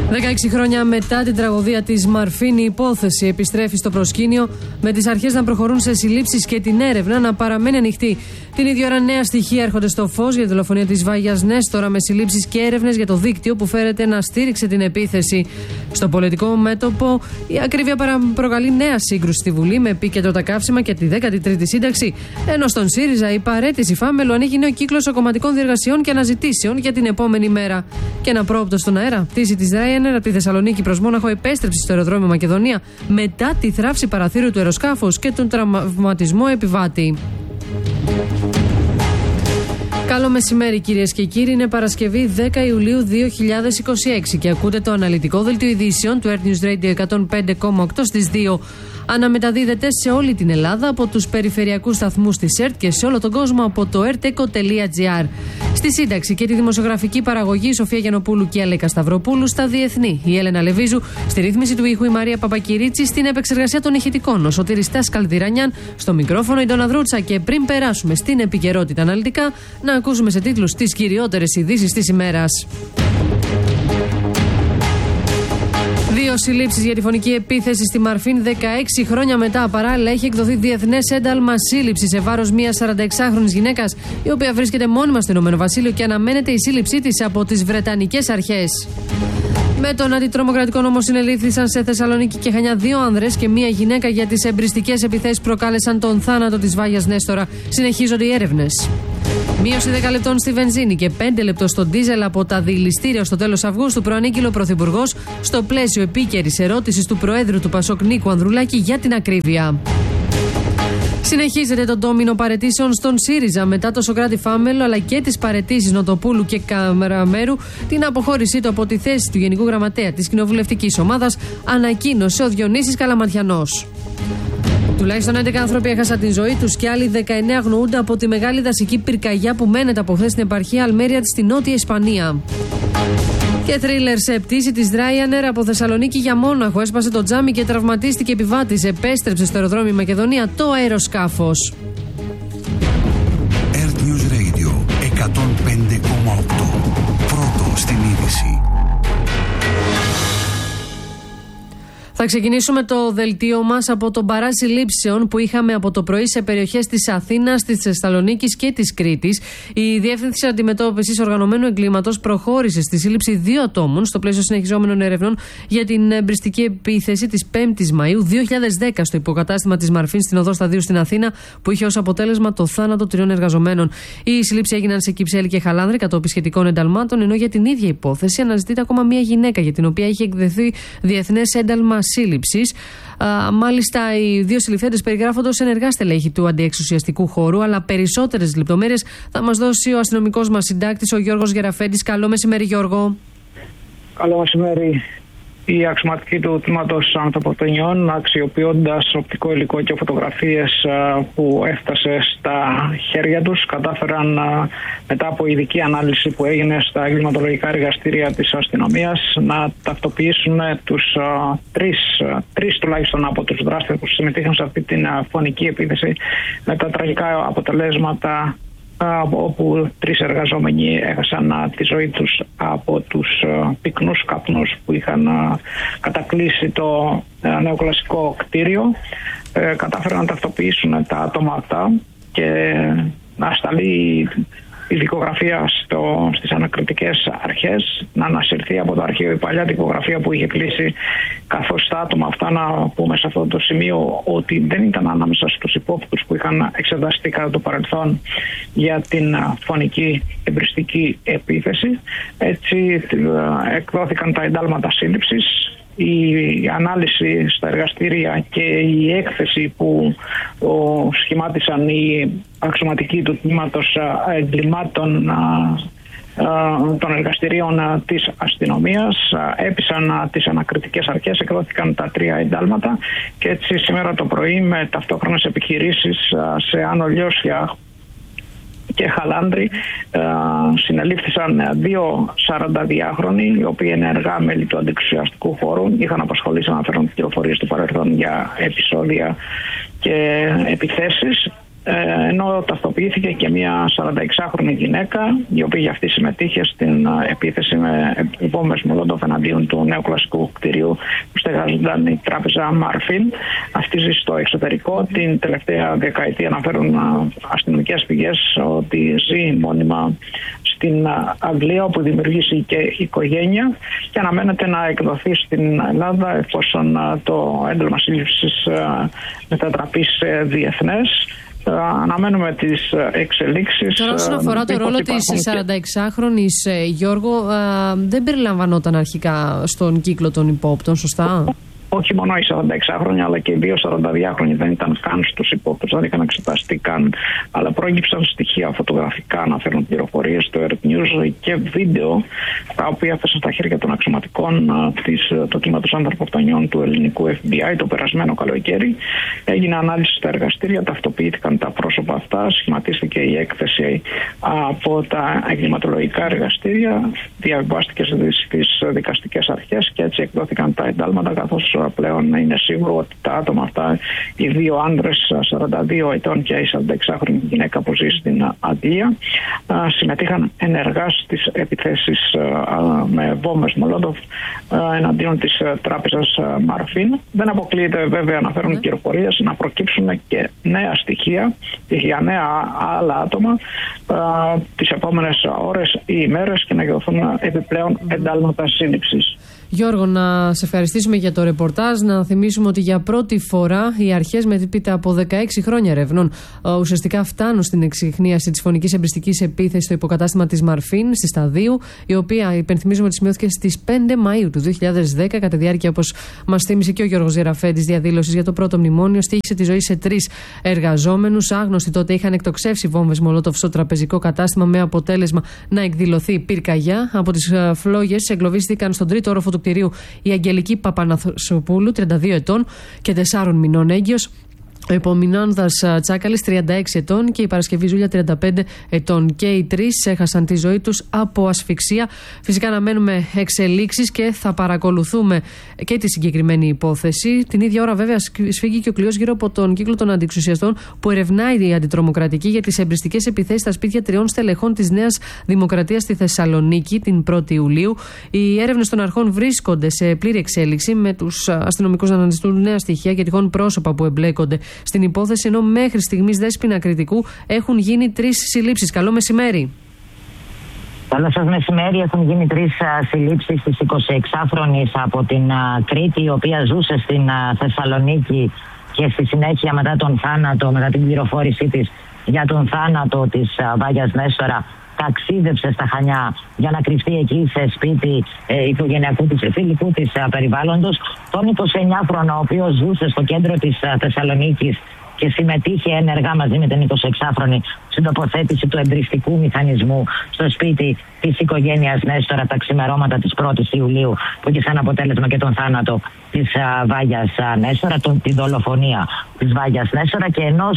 16 χρόνια μετά την τραγωδία της Μαρφίν, η υπόθεση επιστρέφει στο προσκήνιο, με τις αρχές να προχωρούν σε συλλήψεις και την έρευνα να παραμένει ανοιχτή. Την ίδια ώρα, νέα στοιχεία έρχονται στο φως για τη δολοφονία της Βάγιας Νέστορα, με συλλήψεις και έρευνες για το δίκτυο που φέρεται να στήριξε την επίθεση. Στο πολιτικό μέτωπο, η ακρίβεια προκαλεί νέα σύγκρουση στη Βουλή, με επίκεντρο τα καύσιμα και τη 13η σύνταξη. Ενώ στον ΣΥΡΙΖΑ, η παραίτηση Φάμελο ανοίγει νέο κύκλο κομματικών διεργασιών και αναζητήσεων για την επόμενη μέρα. Και ένα πρόοπτο στον αέρα. Πτήση της Ryanair από τη Θεσσαλονίκη προς Μόναχο επέστρεψε στο αεροδρόμιο Μακεδονία μετά τη θράψη παραθύρου του αεροσκάφους και τον τραυματισμό επιβάτη. Καλό μεσημέρι, κυρίες και κύριοι. Είναι Παρασκευή 10 Ιουλίου 2026 και ακούτε το αναλυτικό δελτίο ειδήσεων του Earth News Radio 105,8 στις 2. Αναμεταδίδεται σε όλη την Ελλάδα από τους περιφερειακούς σταθμούς της ΕΡΤ και σε όλο τον κόσμο από το erteco.gr. Στη σύνταξη και τη δημοσιογραφική παραγωγή, η Σοφία Γιαννοπούλου και η Αλέκα Σταυροπούλου. Στα διεθνή, η Έλενα Λεβίζου. Στη ρύθμιση του ήχου, η Μαρία Παπακυρίτσι. Στην επεξεργασία των ηχητικών, ο Σωτήρης Καλδυρανιάν. Στο μικρόφωνο, η Ντόνα Δρούτσα. Και πριν περάσουμε στην επικαιρότητα αναλυτικά, να ακούσουμε σε τίτλους τις κυριότερες ειδήσεις της ημέρας. 2 συλλήψεις για τη φωνική επίθεση στη Μαρφίν 16 χρόνια μετά. Παράλληλα, έχει εκδοθεί διεθνές ένταλμα σύλληψη σε βάρος μιας 46χρονης γυναίκας, η οποία βρίσκεται μόνιμα στο Ηνωμένο Βασίλειο και αναμένεται η σύλληψή της από τις Βρετανικές αρχές. Με τον αντιτρομοκρατικό νόμο συνελήφθησαν σε Θεσσαλονίκη και Χανιά 2 άνδρες και 1 γυναίκα για τις εμπριστικές επιθέσεις που προκάλεσαν τον θάνατο της Βάγιας Νέστορα. Συνεχίζονται οι έρευνες. Μείωση 10 λεπτών στη βενζίνη και 5 λεπτό στο ντίζελ από τα δηληστήρια στο τέλος Αυγούστου, προανήγγειλε ο Πρωθυπουργός στο πλαίσιο επίκαιρης ερώτησης του Προέδρου του ΠΑΣΟΚ Νίκου Ανδρουλάκη για την ακρίβεια. Συνεχίζεται το ντόμινο παραιτήσεων στον ΣΥΡΙΖΑ μετά το Σωκράτη Φάμελο αλλά και τις παραιτήσεις Νοτοπούλου και Καμεραμέρου. Την αποχώρησή του από τη θέση του Γενικού Γραμματέα της Κοινοβουλευτικής Ομάδας ανακοίνωσε ο Διονύσης Καλαματιανός. Τουλάχιστον 11 άνθρωποι έχασαν την ζωή τους και άλλοι 19 αγνοούνται από τη μεγάλη δασική πυρκαγιά που μένεται από χθες στην επαρχία Αλμέρια στη Νότια Ισπανία. Και θρίλερ σε πτήση της Ryanair από Θεσσαλονίκη για Μόναχο. Έσπασε το τζάμι και τραυματίστηκε επιβάτης. Επέστρεψε στο αεροδρόμιο Μακεδονία το αεροσκάφος. Earth News Radio 105,8. Πρώτο στην είδηση. Θα ξεκινήσουμε το δελτίο μας από τον παρά συλλήψεων που είχαμε από το πρωί σε περιοχές της Αθήνας, της Θεσσαλονίκης και της Κρήτης. Η Διεύθυνση Αντιμετώπισης Οργανωμένου Εγκλήματος προχώρησε στη σύλληψη 2 ατόμων στο πλαίσιο συνεχιζόμενων ερευνών για την εμπριστική επίθεση της 5ης Μαΐου 2010 στο υποκατάστημα της Μαρφίν στην Οδό Σταδίου στην Αθήνα, που είχε ως αποτέλεσμα το θάνατο 3 εργαζομένων. Οι συλλήψεις έγιναν σε Κυψέλη και Χαλάνδρη κατόπιν σχετικών ενταλμάτων, ενώ για την ίδια υπόθεση αναζητείται ακόμα μια γυναίκα για την οποία είχε εκδοθεί διεθνές ένταλμα σύλληψης. Μάλιστα, οι 2 συλληφθέντες περιγράφονται ως ενεργά στελέχη του αντιεξουσιαστικού χώρου, αλλά περισσότερες λεπτομέρειες θα μας δώσει ο αστυνομικός μας συντάκτης, ο Γιώργος Γεραφέντης. Καλό μεσημέρι, Γιώργο. Καλό μεσημέρι. Οι αξιωματικοί του τμήματος ανθρωποκτονιών, αξιοποιώντας οπτικό υλικό και φωτογραφίες που έφτασε στα χέρια τους, κατάφεραν μετά από ειδική ανάλυση που έγινε στα εγκληματολογικά εργαστήρια της αστυνομίας να ταυτοποιήσουν τους τρεις τουλάχιστον από τους δράστες που συμμετείχαν σε αυτή την φωνική επίθεση, με τα τραγικά αποτελέσματα όπου 3 εργαζόμενοι έχασαν τη ζωή τους από τους πυκνούς καπνούς που είχαν κατακλείσει το νεοκλασικό κτίριο. Κατάφεραν να ταυτοποιήσουν τα άτομα αυτά και να σταλεί η δικογραφία στις ανακριτικές αρχές, να ανασυρθεί από το αρχείο η παλιά δικογραφία που είχε κλείσει, καθώς τα άτομα αυτά, να πούμε σε αυτό το σημείο ότι δεν ήταν ανάμεσα στους υπόπτους που είχαν εξεταστεί κατά το παρελθόν για την φωνική εμπριστική επίθεση. Έτσι εκδόθηκαν τα εντάλματα σύλληψης. Η ανάλυση στα εργαστήρια και η έκθεση που σχημάτισαν οι αξιωματικοί του τμήματος εγκλημάτων των εργαστηρίων της αστυνομίας έπεισαν τις ανακριτικές αρχές, εκδόθηκαν τα 3 εντάλματα και έτσι σήμερα το πρωί, με ταυτόχρονες επιχειρήσεις σε Άνω Λιώσια και Χαλάνδρη, συνελήφθησαν 2 42χρονοι, οι οποίοι είναι ενεργά μέλη του αντιεξουσιαστικού χώρου. Είχαν απασχολήσει, αναφέρον πληροφορίες του παρελθόν για επεισόδια και επιθέσεις. ενώ ταυτοποιήθηκε και μια 46χρονη γυναίκα, η οποία για αυτή συμμετείχε στην επίθεση με βόμβες Μολότοφ εναντίον του νέου κλασικού κτηρίου που στεγάζονταν η τράπεζα Marfin. Αυτή ζει στο εξωτερικό. Την τελευταία δεκαετία αναφέρουν αστυνομικές πηγές ότι ζει μόνιμα στην Αγγλία, όπου δημιουργήσει και οικογένεια, και αναμένεται να εκδοθεί στην Ελλάδα εφόσον το ένταλμα σύλληψης μετατραπεί σε διεθνές. Αναμένουμε τις εξελίξεις. Τώρα, όσον αφορά το ρόλο της 46χρονης, Γιώργο, δεν περιλαμβανόταν αρχικά στον κύκλο των υπόπτων, σωστά? Όχι μόνο οι 46χρονοι, αλλά και οι 2 42χρονοι δεν ήταν καν στους υπόπτους, δεν είχαν εξεταστεί καν. Αλλά προέκυψαν στοιχεία φωτογραφικά, αναφέρουν πληροφορίες στο Earth News και βίντεο, τα οποία έφτασαν στα χέρια των αξιωματικών του τμήματος ανθρωποκτονιών του ελληνικού FBI το περασμένο καλοκαίρι. Έγινε ανάλυση στα εργαστήρια, ταυτοποιήθηκαν τα πρόσωπα αυτά, σχηματίστηκε η έκθεση από τα εγκληματολογικά εργαστήρια, διαβάστηκε στις δικαστικές αρχές και έτσι εκδόθηκαν τα εντάλματα, καθώς πλέον είναι σίγουρο ότι τα άτομα αυτά, οι 2 άνδρες 42 ετών και η 46χρονη γυναίκα που ζει στην Αγγλία, συμμετείχαν ενεργά στις επιθέσεις με βόμβες Μολότοφ εναντίον της τράπεζας Marfin. Δεν αποκλείεται, βέβαια, αναφέρουν πληροφορίες, να προκύψουν και νέα στοιχεία και για νέα άλλα άτομα τις επόμενες ώρες ή ημέρες και να εκδοθούν επιπλέον εντάλματα σύλληψης. Γιώργο, να σε ευχαριστήσουμε για το ρεπορτάζ. Να θυμίσουμε ότι για πρώτη φορά οι αρχές, μετέπειτα από 16 χρόνια ερευνών, ουσιαστικά φτάνουν στην εξιχνίαση της φωνικής εμπριστικής επίθεσης στο υποκατάστημα της Marfin στη Σταδίου, η οποία, υπενθυμίζουμε, ότι σημειώθηκε στις 5 Μαΐου του 2010, κατά διάρκεια, όπως μας θύμισε και ο Γιώργος Ζεραφέντης, διαδήλωσης για το πρώτο μνημόνιο. Στοίχησε τη ζωή σε 3 εργαζόμενους. Άγνωστοι τότε είχαν εκτοξεύσει βόμβες Μολότοφ στο τραπεζικό κατάστημα, με αποτέλεσμα να εκδηλωθεί πυρκαγιά. Από τις φλόγες εγκλωβίστηκαν στον 3ο όροφο του κτηρίου η Αγγελική Παπαναθοπούλου, 32 ετών και 4 μηνών έγκυος, ο Υπομεινάνδας Τσάκαλης, 36 ετών, και η Παρασκευή Ζούλια, 35 ετών. Και οι 3 έχασαν τη ζωή τους από ασφυξία. Φυσικά αναμένουμε εξελίξεις και θα παρακολουθούμε και τη συγκεκριμένη υπόθεση. Την ίδια ώρα, βέβαια, σφίγγει και ο κλειός γύρω από τον κύκλο των αντιεξουσιαστών που ερευνάει η αντιτρομοκρατική για τις εμπριστικές επιθέσεις στα σπίτια 3 στελεχών της Νέας Δημοκρατίας στη Θεσσαλονίκη την 1η Ιουλίου. Οι έρευνες των αρχών βρίσκονται σε πλήρη εξέλιξη, με τους αστυνομικούς να αναζητούν νέα στοιχεία και τυχόν πρόσωπα που εμπλέκονται στην υπόθεση, ενώ μέχρι στιγμής, Δέσποινα Κρητικού, έχουν γίνει 3 συλλήψεις. Καλό μεσημέρι. Καλό σας μεσημέρι. Έχουν γίνει 3 συλλήψεις της 26χρονης από την Κρήτη, η οποία ζούσε στην Θεσσαλονίκη και στη συνέχεια, μετά τον θάνατο, μετά την πληροφόρησή της για τον θάνατο της Βάγιας Νέστορα, ταξίδεψε στα Χανιά για να κρυφτεί εκεί σε σπίτι οικογενειακού της, φιλικού της περιβάλλοντος. Τον 29χρονο, ο οποίος ζούσε στο κέντρο της Θεσσαλονίκης και συμμετείχε ενεργά μαζί με την 26χρονη στην τοποθέτηση του εμπριστικού μηχανισμού στο σπίτι της οικογένειας Νέστορα τα ξημερώματα της 1ης Ιουλίου, που είχε σαν αποτέλεσμα και τον θάνατο της Βάγιας Νέστορα, την δολοφονία της Βάγιας Νέστορα, και ενός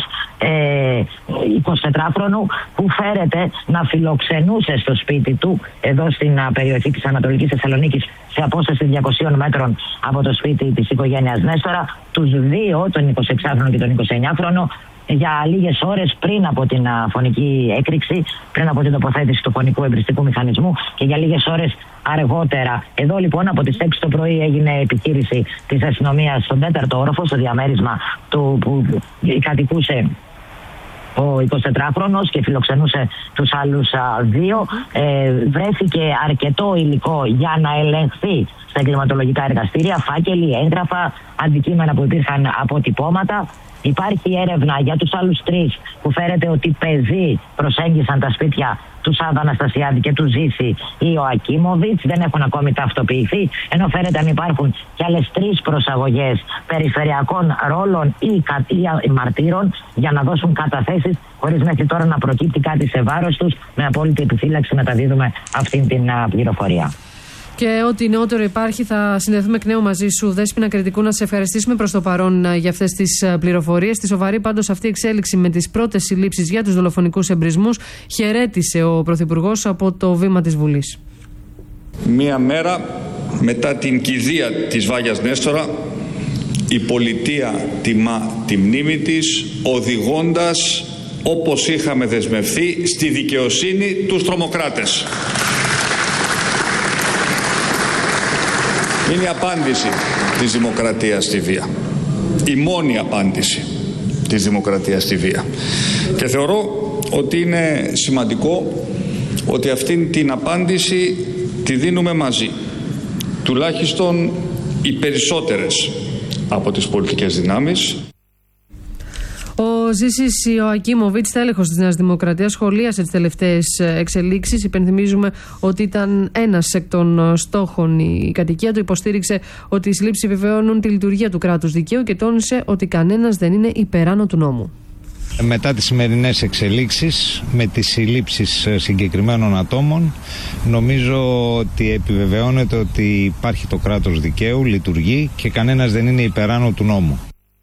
24χρονου που φέρεται να φιλοξενούσε στο σπίτι του εδώ στην περιοχή της Ανατολικής Θεσσαλονίκης, σε απόσταση 200 μέτρων από το σπίτι της οικογένειας Νέστορα, τους 2, τον 26χρονο και τον 29χρονο, για λίγες ώρες πριν από την φωνική έκρηξη, πριν από την τοποθέτηση του φωνικού εμπριστικού μηχανισμού και για λίγες ώρες αργότερα. Εδώ λοιπόν από τις 6 το πρωί έγινε επιχείρηση της αστυνομίας στον 4ο όροφο, στο διαμέρισμα του που κατοικούσε ο 24χρονος και φιλοξενούσε τους άλλους 2. Βρέθηκε αρκετό υλικό για να ελεγχθεί στα εγκληματολογικά εργαστήρια, φάκελοι, έγγραφα, αντικείμενα που υπήρχαν αποτυπώματα. Υπάρχει έρευνα για τους άλλους 3 που φέρεται ότι πεζοί προσέγγισαν τα σπίτια του Σάββα Αναστασιάδη και του Ζήση Ιωακίμοβιτς. Δεν έχουν ακόμη ταυτοποιηθεί, ενώ φέρεται αν υπάρχουν και άλλες 3 προσαγωγές περιφερειακών ρόλων ή μαρτύρων για να δώσουν καταθέσεις, χωρίς μέχρι τώρα να προκύπτει κάτι σε βάρος τους. Με απόλυτη επιφύλαξη μεταδίδουμε αυτή την πληροφορία. Και ό,τι νεότερο υπάρχει, θα συνδεθούμε εκ νέου μαζί σου, Δέσποινα Κρητικού. Να σε ευχαριστήσουμε προς το παρόν για αυτές τις πληροφορίες. Τη σοβαρή πάντως αυτή η εξέλιξη με τις πρώτες συλλήψεις για τους δολοφονικούς εμπρισμούς χαιρέτησε ο Πρωθυπουργός από το βήμα της Βουλής. Μία μέρα μετά την κηδεία της Βάγιας Νέστορα, η πολιτεία τιμά τη μνήμη της, οδηγώντας όπως είχαμε δεσμευθεί στη δικαιοσύνη τους τρομοκράτες. Είναι η απάντηση της δημοκρατίας στη βία. Η μόνη απάντηση της δημοκρατίας στη βία. Και θεωρώ ότι είναι σημαντικό ότι αυτήν την απάντηση τη δίνουμε μαζί. Τουλάχιστον οι περισσότερες από τις πολιτικές δυνάμεις. Ο Ζήσης Ιωακίμοβιτς, τέλεχος της Νέας Δημοκρατίας, σχολίασε τις τελευταίες εξελίξεις. Υπενθυμίζουμε ότι ήταν ένας εκ των στόχων η κατοικία του. Υποστήριξε ότι οι συλλήψεις επιβεβαιώνουν τη λειτουργία του κράτους δικαίου και τόνισε ότι κανένας δεν είναι υπεράνω του νόμου. Μετά τις σημερινές εξελίξεις, με τις συλλήψεις συγκεκριμένων ατόμων, νομίζω ότι επιβεβαιώνεται ότι υπάρχει το κράτος δικαίου, λειτουργεί και κανένας δεν είναι υπεράνω του νόμου.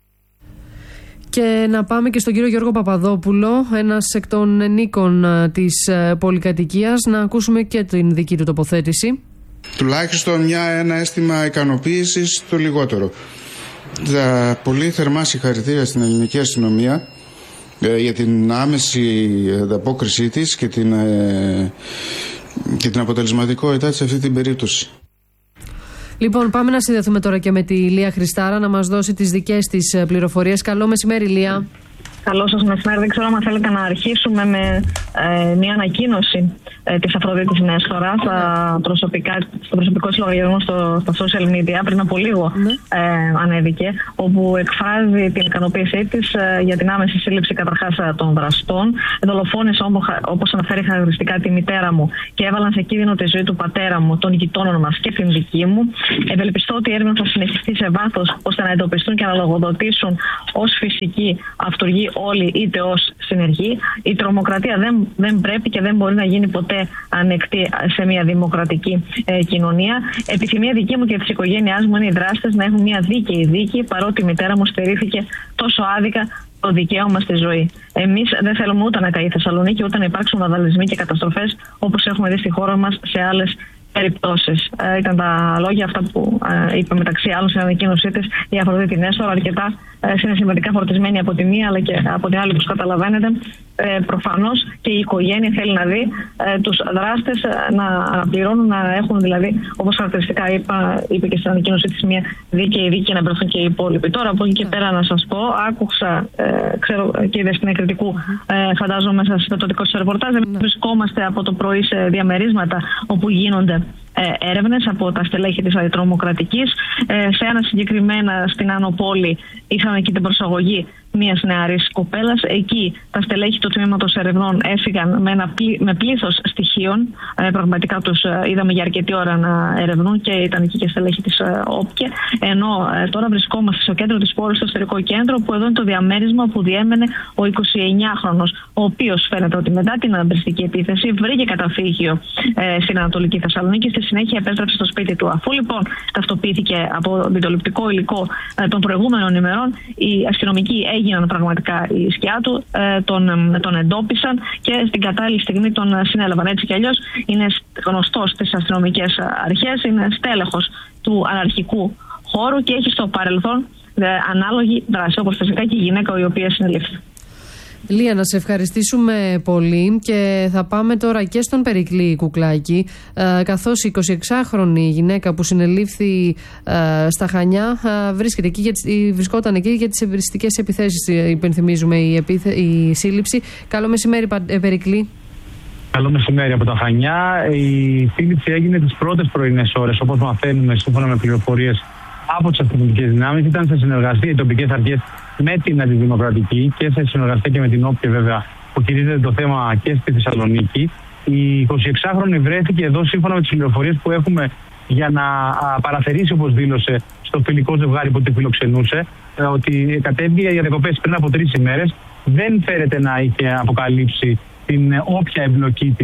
Και να πάμε και στον κύριο Γιώργο Παπαδόπουλο, ένας εκ των ενίκων της πολυκατοικίας, να ακούσουμε και την δική του τοποθέτηση. Τουλάχιστον ένα αίσθημα ικανοποίησης, το λιγότερο. Τα πολύ θερμά συγχαρητήρια στην ελληνική αστυνομία για την άμεση ανταπόκρισή της και την αποτελεσματικότητά της σε αυτή την περίπτωση. Λοιπόν, πάμε να συνδεθούμε τώρα και με τη Λία Χριστάρα να μας δώσει τις δικές της πληροφορίες. Καλό μεσημέρι, Λία. Καλό σας μεσημέρι. Δεν ξέρω αν θέλετε να αρχίσουμε με μια ανακοίνωση της Αφροδίτης Νέστορα στο προσωπικό της λογαριασμό στα social media. Πριν από λίγο ανέβηκε, όπου εκφράζει την ικανοποίησή της για την άμεση σύλληψη καταρχάς των δραστών. Δολοφόνησε, όπως αναφέρει χαρακτηριστικά, τη μητέρα μου και έβαλαν σε κίνδυνο τη ζωή του πατέρα μου, των γειτόνων μας και την δική μου. Ευελπιστώ ότι η έρευνα θα συνεχιστεί σε βάθος ώστε να εντοπιστούν και να λογοδοτήσουν ως φυσικοί αυτούργοι όλοι, είτε ως συνεργοί. Η τρομοκρατία δεν πρέπει και δεν μπορεί να γίνει ποτέ ανεκτή σε μια δημοκρατική κοινωνία. Επιθυμία δική μου και της οικογένειάς μου είναι οι δράστες να έχουν μια δίκαιη δίκη, παρότι η μητέρα μου στερήθηκε τόσο άδικα το δικαίωμα στη ζωή. Εμείς δεν θέλουμε ούτε να καεί η Θεσσαλονίκη, ούτε να υπάρξουν βανδαλισμοί και καταστροφές όπως έχουμε δει στη χώρα μας σε άλλες περιπτώσεις. Ήταν τα λόγια αυτά που είπε μεταξύ άλλων στην ανακοίνωσή της η Αφροδίτη Νέστορα, αρκετά συναισθηματικά φορτισμένη από τη μία αλλά και από την άλλη, όπως καταλαβαίνετε. Προφανώς και η οικογένεια θέλει να δει τους δράστες να αναπληρώνουν, να έχουν δηλαδή, όπως χαρακτηριστικά είπε και στην ανακοίνωσή της, μια δίκαιη δίκη και να βρεθούν και οι υπόλοιποι. Τώρα από εκεί και πέρα να σας πω, άκουσα, ξέρω και είδε στην εκριτικού, φαντάζομαι μέσα στο δικό της ρεπορτάζ, βρισκόμαστε από το πρωί σε διαμερίσματα όπου γίνονται έρευνες από τα στελέχη της αντιτρομοκρατικής. Σε ένα συγκεκριμένα στην Άνω Πόλη είχαμε εκεί την προσαγωγή μιας νεαρής κοπέλας. Εκεί τα στελέχη του τμήματος ερευνών έφυγαν με πλήθος στοιχείων. Πραγματικά τους είδαμε για αρκετή ώρα να ερευνούν και ήταν εκεί και στελέχη της ΟΠΚΕ. Ενώ τώρα βρισκόμαστε στο κέντρο της πόλης, στο ιστορικό κέντρο, που εδώ είναι το διαμέρισμα που διέμενε ο 29χρονος, ο οποίος φαίνεται ότι μετά την ανταμπριστική επίθεση βρήκε καταφύγιο στην Ανατολική Θεσσαλονίκη. Στη συνέχεια επέστρεψε στο σπίτι του. Αφού λοιπόν ταυτοποιήθηκε από βιντεοληπτικό υλικό των προηγούμενων ημερών, οι αστυνομικοί έγιναν πραγματικά η σκιά του, τον εντόπισαν και στην κατάλληλη στιγμή τον συνέλαβαν. Έτσι κι αλλιώς είναι γνωστός στις αστυνομικές αρχές, είναι στέλεχος του αναρχικού χώρου και έχει στο παρελθόν ανάλογη δράση, όπως φυσικά και η γυναίκα η οποία συνελήφθη. Λία, να σε ευχαριστήσουμε πολύ και θα πάμε τώρα και στον Περικλή Κουκλάκη, καθώς η 26χρονη γυναίκα που συνελήφθη στα Χανιά βρισκόταν εκεί για τις εμπριστικές επιθέσεις, υπενθυμίζουμε η σύλληψη. Καλό μεσημέρι, Περικλή. Καλό μεσημέρι από τα Χανιά. Η σύλληψη έγινε τις πρώτες πρωινές ώρες, όπως μαθαίνουμε σύμφωνα με πληροφορίες από τις αστυνομικές δυνάμεις. Ήταν σε συνεργασία οι τοπικές αρχές με την Αντιδημοκρατική και σε συνεργασία και με την ΟΠΚΕ, βέβαια, που χειρίζεται το θέμα και στη Θεσσαλονίκη. Η 26χρονη βρέθηκε εδώ σύμφωνα με τις πληροφορίες που έχουμε για να παραθερήσει, όπως δήλωσε, στο φιλικό ζευγάρι που τη φιλοξενούσε, ότι κατέβηκε για διακοπές πριν από 3 ημέρες. Δεν φέρεται να είχε αποκαλύψει την όποια εμπλοκή της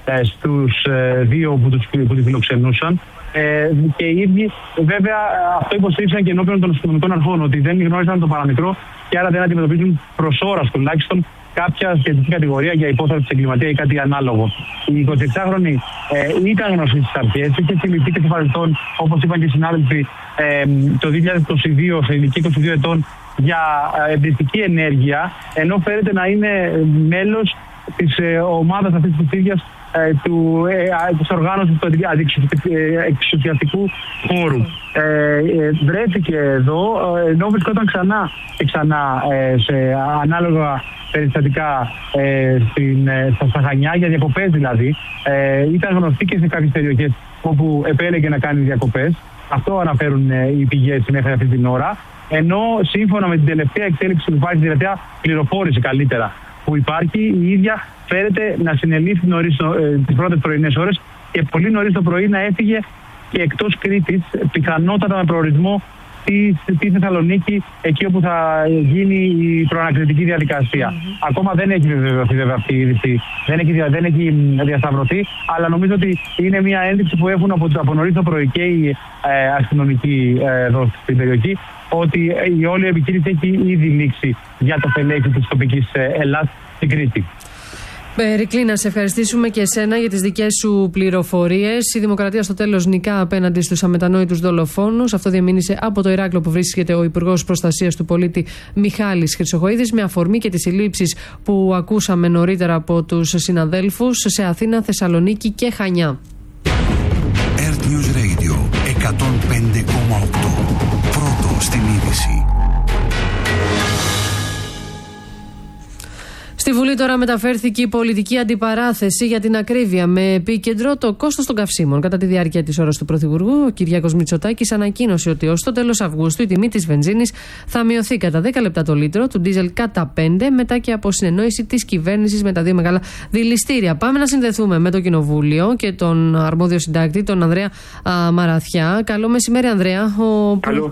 στους δύο που τη φιλοξενούσαν. Και οι ίδιοι βέβαια αυτό υποστήριξαν και ενώπιον των αστυνομικών αρχών, ότι δεν γνώριζαν το παραμικρό και άρα δεν αντιμετωπίζουν προς ώρας τουλάχιστον κάποια σχετική κατηγορία για υπόθεση της εγκληματία ή κάτι ανάλογο. Η 26χρονη ήταν γνωστή στις αρχές, είχε συλληφθεί και στο παρελθόν, όπως είπαν και οι συνάδελφοι, το 2022, σε ηλικία 22 ετών, για εμπνευστική ενέργεια, ενώ φαίνεται να είναι μέλος της ομάδας αυτής της ίδιας της οργάνωσης του εξουσιαστικού χώρου. Βρέθηκε εδώ, ενώ βρισκόταν ξανά σε ανάλογα περιστατικά στα Χανιά, για διακοπές δηλαδή. Ήταν γνωστή και σε κάποιες περιοχές όπου επέλεγε να κάνει διακοπές. Αυτό αναφέρουν οι πηγές μέχρι αυτή την ώρα. Ενώ σύμφωνα με την τελευταία εξέλιξη που υπάρχει, την τελευταία πληροφόρηση καλύτερα που υπάρχει, η ίδια φέρεται να συνελήφθη νωρίς τις πρώτες πρωινές ώρες και πολύ νωρίς το πρωί να έφυγε και εκτός Κρήτης, πιθανότατα με προορισμό στη Θεσσαλονίκη, εκεί όπου θα γίνει η προανακριτική διαδικασία. Ακόμα δεν έχει βεβαιωθεί βέβαια αυτή η είδηση, δεν έχει διασταυρωθεί, αλλά νομίζω ότι είναι μια ένδειξη που έχουν από νωρίς το πρωί και οι αστυνομικοί εδώ στην περιοχή, ότι η όλη επιχείρηση έχει ήδη λήξει για το στελέχη της τοπικής Ελλάς στην Κρήτη. Περικλή, να σε ευχαριστήσουμε και εσένα για τις δικές σου πληροφορίες. Η Δημοκρατία στο τέλος νικά απέναντι στους αμετανόητους δολοφόνους. Αυτό διαμήνυσε από το Ηράκλειο που βρίσκεται ο Υπουργός Προστασίας του Πολίτη Μιχάλης Χρυσοχοΐδης, με αφορμή και τις συλλήψεις που ακούσαμε νωρίτερα από τους συναδέλφους σε Αθήνα, Θεσσαλονίκη και Χανιά. Earth News Radio 105,8. Πρώτο στην είδηση. Στη Βουλή τώρα μεταφέρθηκε η πολιτική αντιπαράθεση για την ακρίβεια, με επίκεντρο το κόστος των καυσίμων. Κατά τη διάρκεια της ώρας του Πρωθυπουργού, ο Κυριάκος Μητσοτάκης ανακοίνωσε ότι ως το τέλος Αυγούστου η τιμή της βενζίνης θα μειωθεί κατά 10 λεπτά το λίτρο, του ντίζελ κατά 5, μετά και από συνεννόηση της κυβέρνησης με τα δύο μεγάλα δηληστήρια. Πάμε να συνδεθούμε με το Κοινοβούλιο και τον αρμόδιο συντάκτη, τον Ανδρέα Μαραθιά. Καλό μεσημέρι, Ανδρέα. Καλό.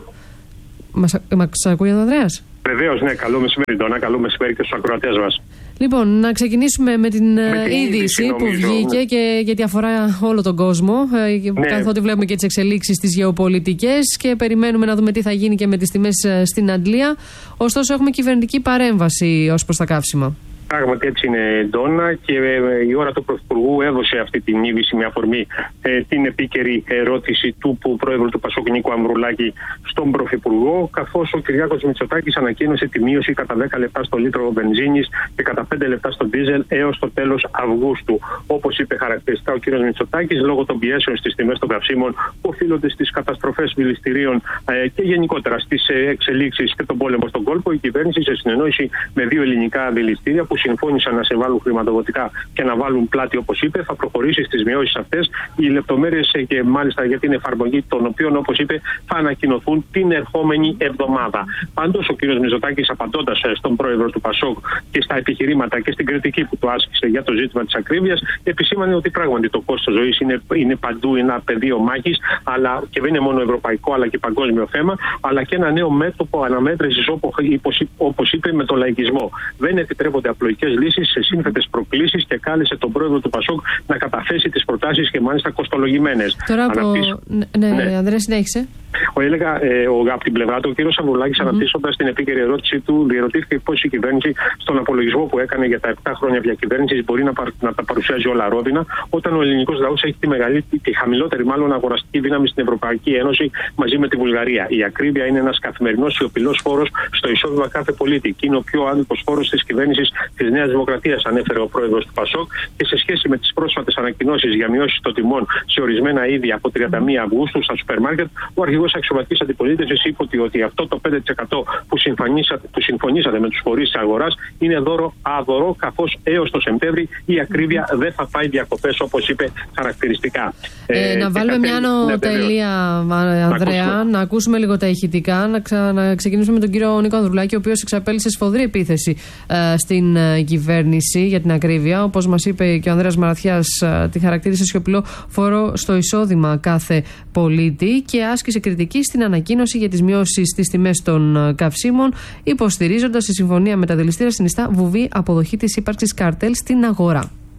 Μας ακούει ο Ανδρέας? Βεβαίως, ναι. Καλό μεσημέρι, Ντόνα. Καλό μεσημέρι και στους ακροατές μας. Λοιπόν, να ξεκινήσουμε με την είδηση που βγήκε, και γιατί αφορά όλο τον κόσμο, καθότι βλέπουμε και τις εξελίξεις τις γεωπολιτικές και περιμένουμε να δούμε τι θα γίνει και με τις τιμές στην Αντλία. Ωστόσο, έχουμε κυβερνητική παρέμβαση ως προς τα καύσιμα. Πράγματι έτσι είναι, Ντόνα, και η ώρα του Πρωθυπουργού έδωσε αυτή την είδηση με αφορμή την επίκαιρη ερώτηση του Πρόεδρου του Πασόκ Νίκου Αμβρουλάκη στον Πρωθυπουργό, καθώς ο Κυριάκος Μητσοτάκης ανακοίνωσε τη μείωση κατά 10 λεπτά στο λίτρο βενζίνης και κατά 5 λεπτά στο ντίζελ έως το τέλος Αυγούστου. Όπως είπε χαρακτηριστικά ο κ. Μητσοτάκης, λόγω των πιέσεων στις τιμές των καυσίμων που οφείλονται στις καταστροφές δηληστηρίων και γενικότερα στις εξελίξεις και τον πόλεμο στον κόλπο, η κυβέρνηση, σε συνεννόηση με δύο ελληνικά δηληστήρια που συμφώνησαν να σε βάλουν χρηματοδοτικά και να βάλουν πλάτη, όπως είπε, θα προχωρήσει στις μειώσεις αυτές. Οι λεπτομέρειες και μάλιστα για την εφαρμογή των οποίων, όπως είπε, θα ανακοινωθούν την ερχόμενη εβδομάδα. Πάντως, ο κ. Μητσοτάκης, απαντώντας στον πρόεδρο του Πασόκ και στα επιχειρήματα και στην κριτική που του άσκησε για το ζήτημα της ακρίβειας, επισήμανε ότι πράγματι το κόστος ζωής είναι παντού ένα πεδίο μάχης, αλλά και δεν είναι μόνο ευρωπαϊκό αλλά και παγκόσμιο θέμα, αλλά και ένα νέο μέτωπο αναμέτρησης, όπως είπε, με τον λαϊκισμό. Δεν επιτρέπονται απλοϊκές λύσεις σε σύνθετες προκλήσεις και κάλεσε τον πρόεδρο του Πασόκ να καταθέσει τις προτάσεις και μάλιστα κοστολογημένες. Τώρα Ανδρέα, συνέχισε. Έλεγα από την πλευρά του, ο κ. Αμβρουλάκης, αναπτύσσοντας την επίκαιρη ερώτησή του, διερωτήθηκε πώς η κυβέρνηση, στον απολογισμό που έκανε για τα 7 χρόνια διακυβέρνησης, μπορεί να τα παρουσιάζει όλα ρόδινα, όταν ο ελληνικός λαός έχει τη χαμηλότερη μάλλον αγοραστική δύναμη στην Ευρωπαϊκή Ένωση μαζί με τη Βουλγαρία. Η ακρίβεια είναι ένας καθημερινός σιωπηλός φόρος στο εισόδημα κάθε πολίτη και είναι ο πιο άδικος φόρος της κυβέρνησης της Νέας Δημοκρατίας, ανέφερε ο πρόεδρος του Πασόκ, και σε σχέση με τις πρόσφατες ανακοινώσεις για μειώσεις των τιμών σε ορισμένα είδη από 31 Αυγούστου στα σούπερ μάρκετ, ο αρχηγός αξιωματικής αντιπολίτευσης είπε ότι αυτό το 5% που συμφωνήσατε με τους φορείς της αγοράς είναι άδωρο, καθώς έως το Σεπτέμβρη η ακρίβεια δεν θα πάει διακοπές, όπως είπε χαρακτηριστικά. Να βάλουμε μια ανωτελεία, Ανδρέα, να ακούσουμε λίγο τα ηχητικά, να ξεκινήσουμε με τον κύριο Νίκο Ανδρουλάκη, ο οποίος εξαπέλυσε σφοδρή επίθεση στην κυβέρνηση για την ακρίβεια. Όπως μας είπε και ο Ανδρέας Μαραθιάς, τη χαρακτήρισε σιωπηλό φόρο στο εισόδημα κάθε πολίτη και άσκησε κριτική στην ανακοίνωση για τις μειώσεις στις τιμές των καυσίμων, υποστηρίζοντας η συμφωνία με τα δηληστήρια συνιστά βουβή αποδοχή της ύπαρξης καρτέλ στην αγορά.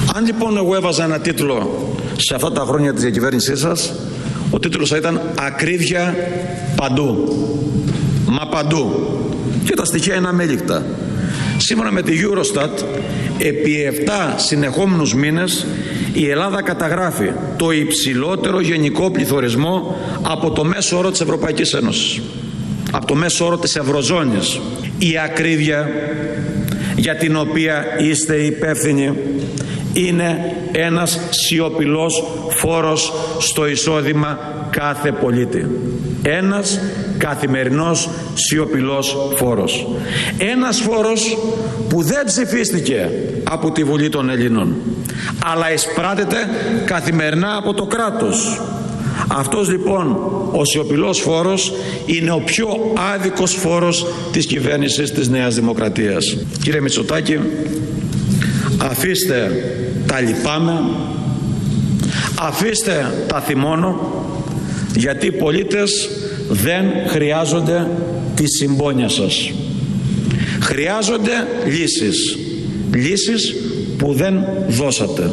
Αν λοιπόν εγώ έβαζα ένα τίτλο σε αυτά τα χρόνια της διακυβέρνησής σας, ο τίτλος θα ήταν «Ακρίβεια παντού». Μα παντού. Και τα στοιχεία είναι αμέλικτα. Σύμφωνα με τη Eurostat, επί 7 συνεχόμενους μήνες η Ελλάδα καταγράφει το υψηλότερο γενικό πληθωρισμό από το μέσο όρο της Ευρωπαϊκής Ένωσης, από το μέσο όρο της Ευρωζώνης. Η ακρίβεια για την οποία είστε υπεύθυνοι είναι ένας σιωπηλός φόρος στο εισόδημα κάθε πολίτη. Ένας καθημερινός σιωπηλός φόρος. Ένας φόρος που δεν ψηφίστηκε από τη Βουλή των Ελλήνων, αλλά εισπράτεται καθημερινά από το κράτος. Αυτός λοιπόν ο σιωπηλός φόρος είναι ο πιο άδικος φόρος της κυβέρνησης της Νέας Δημοκρατίας. Κύριε Μητσοτάκη, αφήστε τα λυπάμαι, αφήστε τα θυμώνω, γιατί οι πολίτες δεν χρειάζονται τη συμπόνια σας. Χρειάζονται λύσεις. Λύσεις που δεν δώσατε.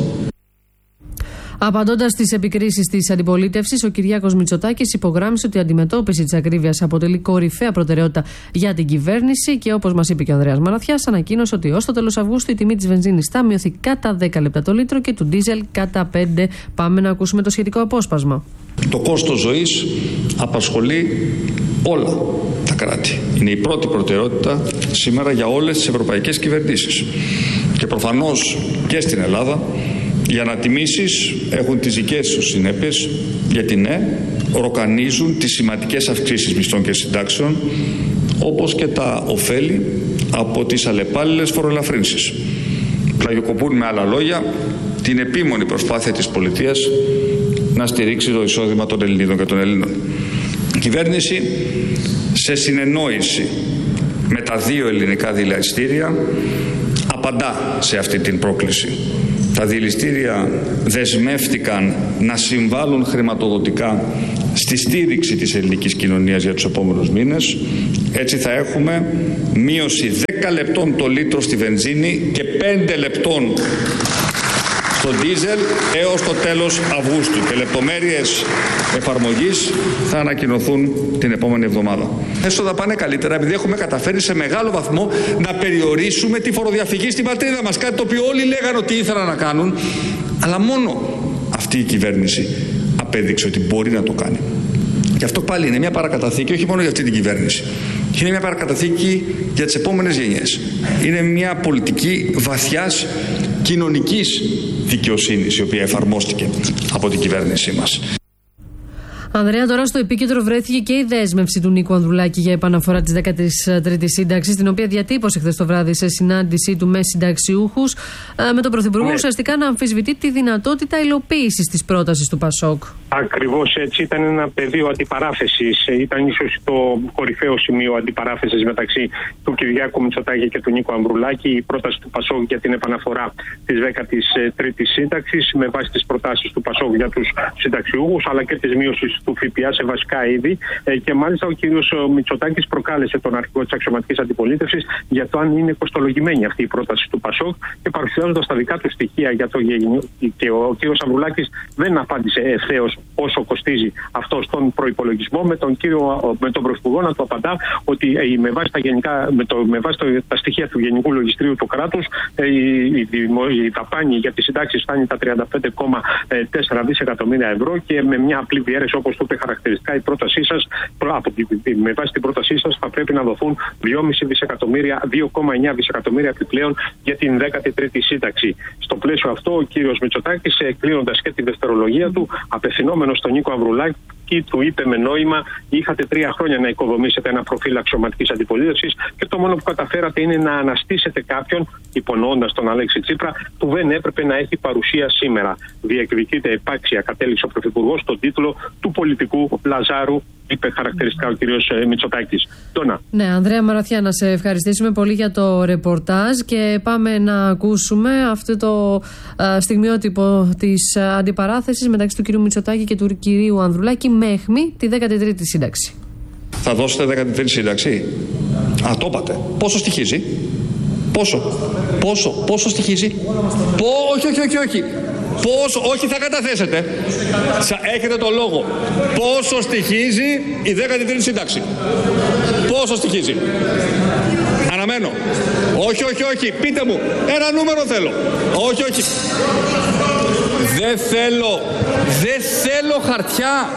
Απαντώντας στις επικρίσεις της αντιπολίτευσης, ο Κυριάκος Μητσοτάκης υπογράμμισε ότι η αντιμετώπιση της ακρίβειας αποτελεί κορυφαία προτεραιότητα για την κυβέρνηση και, όπως μας είπε και ο Ανδρέας Μαραθιάς, ανακοίνωσε ότι ως το τέλος Αυγούστου η τιμή της βενζίνης θα μειωθεί κατά 10 λεπτά το λίτρο και του ντίζελ κατά 5. Πάμε να ακούσουμε το σχετικό απόσπασμα. Το κόστος ζωής απασχολεί όλα τα κράτη. Είναι η πρώτη προτεραιότητα σήμερα για όλες τις ευρωπαϊκές κυβερνήσεις. Και προφανώς και στην Ελλάδα οι ανατιμήσεις έχουν τις δικές τους συνέπειες, γιατί ναι, ροκανίζουν τις σημαντικές αυξήσεις μισθών και συντάξεων, όπως και τα ωφέλη από τις αλλεπάλληλες φοροελαφρύνσεις. Πλαγιοκοπούν με άλλα λόγια την επίμονη προσπάθεια της πολιτείας να στηρίξει το εισόδημα των Ελληνίδων και των Ελλήνων. Η κυβέρνηση, σε συνεννόηση με τα 2 ελληνικά δηληστήρια, απαντά σε αυτή την πρόκληση. Τα δηληστήρια δεσμεύτηκαν να συμβάλλουν χρηματοδοτικά στη στήριξη της ελληνικής κοινωνίας για τους επόμενους μήνες. Έτσι θα έχουμε μείωση 10 λεπτών το λίτρο στη βενζίνη και 5 λεπτών στο ντίζελ έως το τέλος Αυγούστου. Και λεπτομέρειες εφαρμογής θα ανακοινωθούν την επόμενη εβδομάδα. Έσοδα πάνε καλύτερα επειδή έχουμε καταφέρει σε μεγάλο βαθμό να περιορίσουμε τη φοροδιαφυγή στην πατρίδα μας. Κάτι το οποίο όλοι λέγανε ότι ήθελαν να κάνουν, αλλά μόνο αυτή η κυβέρνηση απέδειξε ότι μπορεί να το κάνει. Και αυτό πάλι είναι μια παρακαταθήκη όχι μόνο για αυτή την κυβέρνηση. Είναι μια παρακαταθήκη για τις επόμενες γενιές. Είναι μια πολιτική βαθιάς κοινωνικής δικαιοσύνης η οποία εφαρμόστηκε από την κυβέρνησή μας. Ανδρέα, τώρα στο επίκεντρο βρέθηκε και η δέσμευση του Νίκου Ανδρουλάκη για επαναφορά της 13ης σύνταξης, την οποία διατύπωσε χθες το βράδυ σε συνάντησή του με συνταξιούχους, με τον Πρωθυπουργό ουσιαστικά να αμφισβητεί τη δυνατότητα υλοποίησης της πρότασης του ΠΑΣΟΚ. Ακριβώς έτσι, ήταν ένα πεδίο αντιπαράθεσης. Ήταν ίσως το κορυφαίο σημείο αντιπαράθεσης μεταξύ του Κυριάκου Μητσοτάκη και του Νίκου Ανδρουλάκη. Η πρόταση του ΠΑΣΟΚ για την επαναφορά της 13ης σύνταξης με βάση τις προτάσεις του ΠΑΣΟΚ για τους συνταξιούχους, αλλά και της μείωσης του ΦΠΑ σε βασικά είδη. Και μάλιστα ο κύριος Μητσοτάκης προκάλεσε τον αρχηγό της αξιωματικής αντιπολίτευσης για το αν είναι κοστολογημένη αυτή η πρόταση του ΠΑΣΟΚ, και παρουσιάζοντας τα δικά του στοιχεία για το γεγονός. Και ο κύριος Ανδρουλάκης δεν απάντησε ευθέως όσο κοστίζει αυτό στον προϋπολογισμό, με τον Πρωθυπουργό να του απαντά ότι με βάση τα στοιχεία του Γενικού Λογιστρίου του κράτους η δαπάνη για τις συντάξεις φτάνει τα 35,4 δισεκατομμύρια ευρώ, και με μια απλή διαίρεση, όπως το είπε χαρακτηριστικά η πρότασή σας, με βάση την πρότασή σας θα πρέπει να δοθούν 2,9 δισεκατομμύρια επιπλέον για την 13η σύνταξη. Στο πλαίσιο αυτό ο κύριος Μητσοτάκης, κλείνοντας και τη δευτερολογία του, απευθυνόμενος στον Νίκο Ανδρουλάκη, του είπε με νόημα: είχατε 3 χρόνια να οικοδομήσετε ένα προφίλ αξιωματικής αντιπολίτευσης και το μόνο που καταφέρατε είναι να αναστήσετε κάποιον, υπονοώντας τον Αλέξη Τσίπρα, που δεν έπρεπε να έχει παρουσία σήμερα. Διεκδικείται επάξια, κατέληξε ο Πρωθυπουργός στον τίτλο του πολιτικού Λαζάρου, είπε χαρακτηριστικά ο κύριος Μητσοτάκης. Τόνα. Ναι, Ανδρέα Μαραθιά, να σε ευχαριστήσουμε πολύ για το ρεπορτάζ και πάμε να ακούσουμε αυτό το στιγμιότυπο της αντιπαράθεσης μεταξύ του κυρίου Μητσοτάκη και του κυρίου Ανδρουλάκη με αιχμή τη 13η σύνταξη. Θα δώσετε 13η σύνταξη? Το είπατε. Πόσο στοιχίζει? Πόσο στοιχίζει? Όχι. Όχι, θα καταθέσετε. Έχετε το λόγο. Πόσο στοιχίζει η 13η σύνταξη? Πόσο στοιχίζει? Αναμένω. Όχι. Πείτε μου. Ένα νούμερο θέλω. Όχι. Δεν θέλω χαρτιά.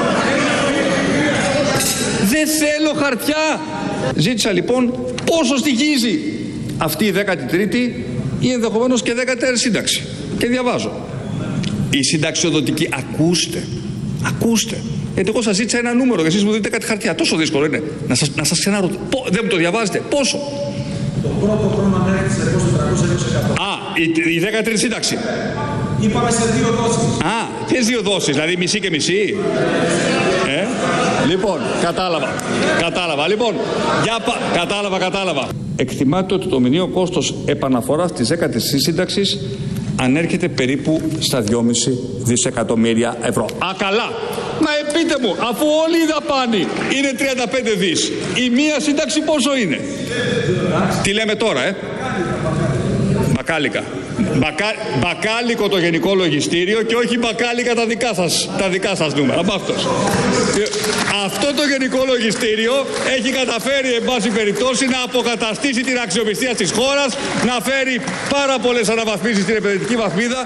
Δεν θέλω χαρτιά. Ζήτησα λοιπόν πόσο στοιχίζει αυτή η 13η ή ενδεχομένως και 14η σύνταξη. Και διαβάζω. Η συνταξιοδοτική, ακούστε. Γιατί εγώ σας ζήτησα ένα νούμερο και εσείς μου δείτε κάτι χαρτιά. Τόσο δύσκολο είναι να σας ξαναρωτήσω. Δεν μου το διαβάζετε? Πόσο? Το πρώτο χρόνο ανέρχεται σε 420%. Η 13η σύνταξη. Είπαμε σε 2 δόσεις. Ποιες 2 δόσεις, δηλαδή μισή και μισή? Λοιπόν, κατάλαβα. Λοιπόν, κατάλαβα. Εκτιμάται ότι το μηνιαίο κόστος επαναφοράς της 10ης σύνταξης ανέρχεται περίπου στα 2,5 δισεκατομμύρια ευρώ. Καλά! Μα πείτε μου, αφού όλη η δαπάνη είναι 35 δις, η μία σύνταξη πόσο είναι? Τι λέμε τώρα, Μπακάλικο το Γενικό Λογιστήριο και όχι μπακάλικα τα δικά σας νούμερα. Αυτό το Γενικό Λογιστήριο έχει καταφέρει, εν πάση περιπτώσει, να αποκαταστήσει την αξιοπιστία της χώρας, να φέρει πάρα πολλές αναβαθμίσεις στην επενδυτική βαθμίδα.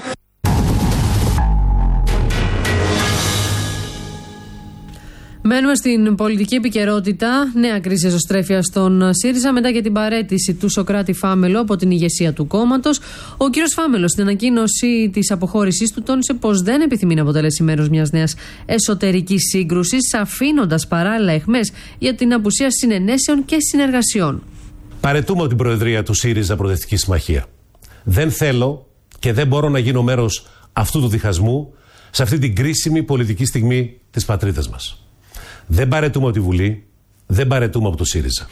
Μένουμε στην πολιτική επικαιρότητα. Νέα κρίση εσωστρέφεια στον ΣΥΡΙΖΑ μετά και την παραίτηση του Σωκράτη Φάμελο από την ηγεσία του κόμματος. Ο κύριος Φάμελος, στην ανακοίνωση της αποχώρησής του, τόνισε πως δεν επιθυμεί να αποτελέσει μέρος μιας νέας εσωτερικής σύγκρουσης, αφήνοντας παράλληλα αιχμές για την απουσία συνενέσεων και συνεργασιών. Παραιτούμε από την Προεδρία του ΣΥΡΙΖΑ Προοδευτική Συμμαχία. Δεν θέλω και δεν μπορώ να γίνω μέρος αυτού του διχασμού σε αυτή την κρίσιμη πολιτική στιγμή της πατρίδας μας. Δεν παραιτούμε από τη Βουλή, δεν παραιτούμε από το ΣΥΡΙΖΑ.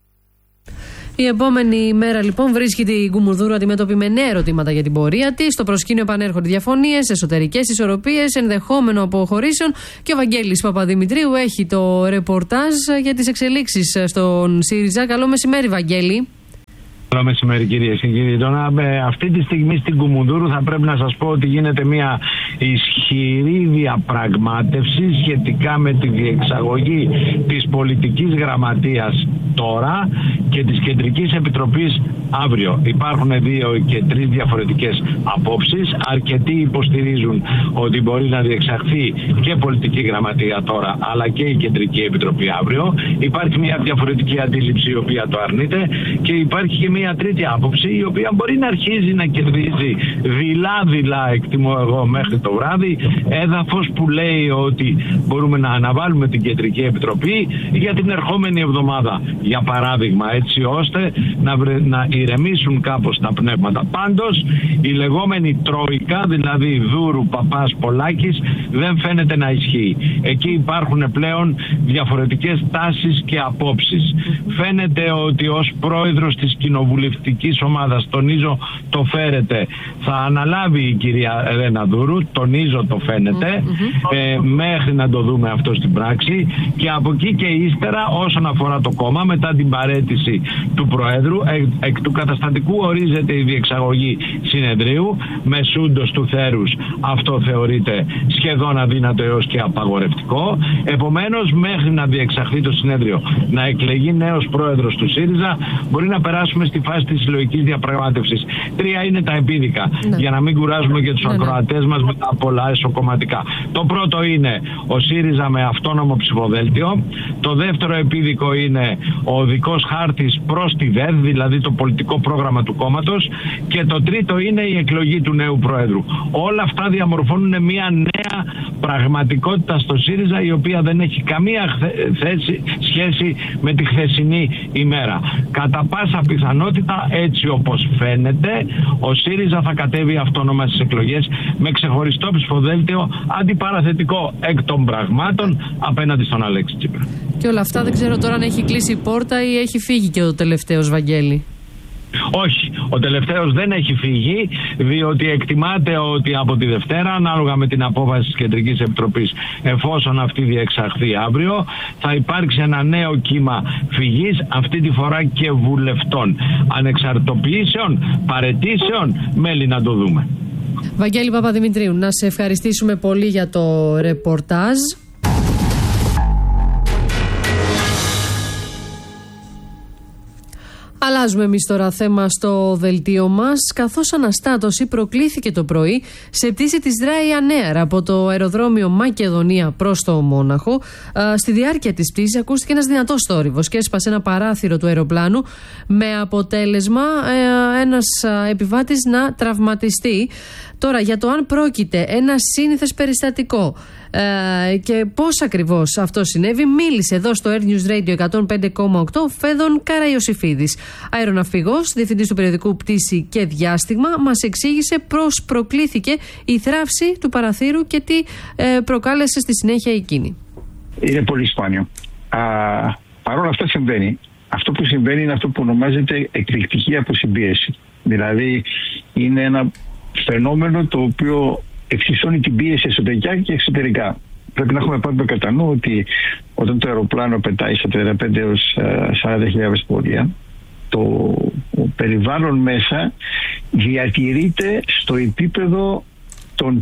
Η επόμενη μέρα λοιπόν βρίσκει την Κουμουνδούρου αντιμέτωπη με νέα ερωτήματα για την πορεία της. Στο προσκήνιο επανέρχονται διαφωνίες, εσωτερικές ισορροπίες, ενδεχόμενο αποχωρήσεων και ο Βαγγέλης Παπαδημητρίου έχει το ρεπορτάζ για τις εξελίξεις στον ΣΥΡΙΖΑ. Καλό μεσημέρι, Βαγγέλη. Καλό μεσημέρι, κυρίες και κύριοι. Αυτή τη στιγμή στην Κουμουνδούρου θα πρέπει να σας πω ότι γίνεται μια ισχυρή διαπραγμάτευση σχετικά με τη διεξαγωγή της πολιτικής γραμματείας τώρα και της Κεντρικής Επιτροπής αύριο. Υπάρχουν 2 και 3 διαφορετικές απόψεις. Αρκετοί υποστηρίζουν ότι μπορεί να διεξαχθεί και πολιτική γραμματεία τώρα, αλλά και η Κεντρική Επιτροπή αύριο. Υπάρχει μια διαφορετική αντίληψη η οποία το αρνείται και υπάρχει και μια τρίτη άποψη η οποία μπορεί να αρχίζει να κερδίζει δειλά, εκτιμώ εγώ, μέχρι το βράδυ, έδαφος που λέει ότι μπορούμε να αναβάλουμε την Κεντρική Επιτροπή για την ερχόμενη εβδομάδα, για παράδειγμα, έτσι ώστε να ηρεμήσουν κάπως τα πνεύματα. Πάντως η λεγόμενη Τρόικα, δηλαδή Δούρου, Παπάς, Πολάκης, δεν φαίνεται να ισχύει. Εκεί υπάρχουν πλέον διαφορετικές τάσεις και απόψεις. Φαίνεται ότι ως πρόεδρος της κοινοβουλευτικής ομάδας, τονίζω το φέρεται, θα αναλάβει η κυρία Ελένα Δούρου, τονίζω το φαίνεται, μέχρι να το δούμε αυτό στην πράξη, και από εκεί και ύστερα όσον αφορά το κόμμα, μετά την παραίτηση του Προέδρου, εκ του καταστατικού ορίζεται η διεξαγωγή συνεδρίου μεσούντος του θέρους. Αυτό θεωρείται σχεδόν αδύνατο έως και απαγορευτικό. Επομένως, μέχρι να διεξαχθεί το συνέδριο, να εκλεγεί νέος πρόεδρος του ΣΥΡΙΖΑ, μπορεί να περάσουμε στη φάση της συλλογικής διαπραγμάτευσης. 3 είναι τα επίδικα, για να μην κουράζουμε και τους ακροατές μας με τα πολλά εσωκομματικά. Το πρώτο είναι ο ΣΥΡΙΖΑ με αυτόνομο ψηφοδέλτιο. Το δεύτερο επίδικο είναι ο οδικός χάρτης προς τη ΔΕΔ, δηλαδή το πολιτικό πρόγραμμα του κόμματος. Και το τρίτο είναι η εκλογή του νέου Προέδρου. Όλα αυτά διαμορφώνουν μια νέα πραγματικότητα στο ΣΥΡΙΖΑ, η οποία δεν έχει καμία σχέση με τη χθεσινή ημέρα. Κατά πάσα πιθανότητα, έτσι όπως φαίνεται, ο ΣΥΡΙΖΑ θα κατέβει αυτόνομα στις εκλογές με ξεχωριστό ψηφοδέλτιο αντιπαραθετικό εκ των πραγμάτων απέναντι στον Αλέξη Τσίπρα. Και όλα αυτά δεν ξέρω τώρα αν έχει κλείσει η πόρτα ή έχει φύγει και ο τελευταίος, Βαγγέλη. Όχι, ο τελευταίος δεν έχει φύγει, διότι εκτιμάται ότι από τη Δευτέρα, ανάλογα με την απόφαση της Κεντρικής Επιτροπής, εφόσον αυτή διεξαχθεί αύριο, θα υπάρξει ένα νέο κύμα φυγής, αυτή τη φορά και βουλευτών. Ανεξαρτοποιήσεων, παραιτήσεων, μέλη να το δούμε. Βαγγέλη Παπαδημητρίου, να σε ευχαριστήσουμε πολύ για το ρεπορτάζ. Αλλάζουμε εμείς τώρα θέμα στο δελτίο μας, καθώς αναστάτωση προκλήθηκε το πρωί σε πτήση της Ryanair από το αεροδρόμιο Μακεδονία προς το Μόναχο. Στη διάρκεια της πτήσης ακούστηκε ένας δυνατός θόρυβος και έσπασε ένα παράθυρο του αεροπλάνου, με αποτέλεσμα ένας επιβάτης να τραυματιστεί. Τώρα, για το αν πρόκειται ένα σύνηθες περιστατικό και πώς ακριβώς αυτό συνέβη, μίλησε εδώ στο Air News Radio 105,8 ο Φέδων Καραϊωσήφιδης, αεροναυπηγός, διευθυντής του περιοδικού Πτήση και Διάστημα. Μας εξήγησε πώς προκλήθηκε η θράψη του παραθύρου και τι προκάλεσε στη συνέχεια εκείνη. Είναι πολύ σπάνιο. Παρ' όλα αυτά συμβαίνει. Αυτό που συμβαίνει είναι αυτό που ονομάζεται εκρηκτική αποσυμπίεση. Δηλαδή είναι ένα φαινόμενο το οποίο εξισώνει την πίεση εσωτερικά και εξωτερικά. Πρέπει να έχουμε πάντα κατά νου ότι όταν το αεροπλάνο πετάει στα 35 έως 40.000 πόδια, το περιβάλλον μέσα διατηρείται στο επίπεδο των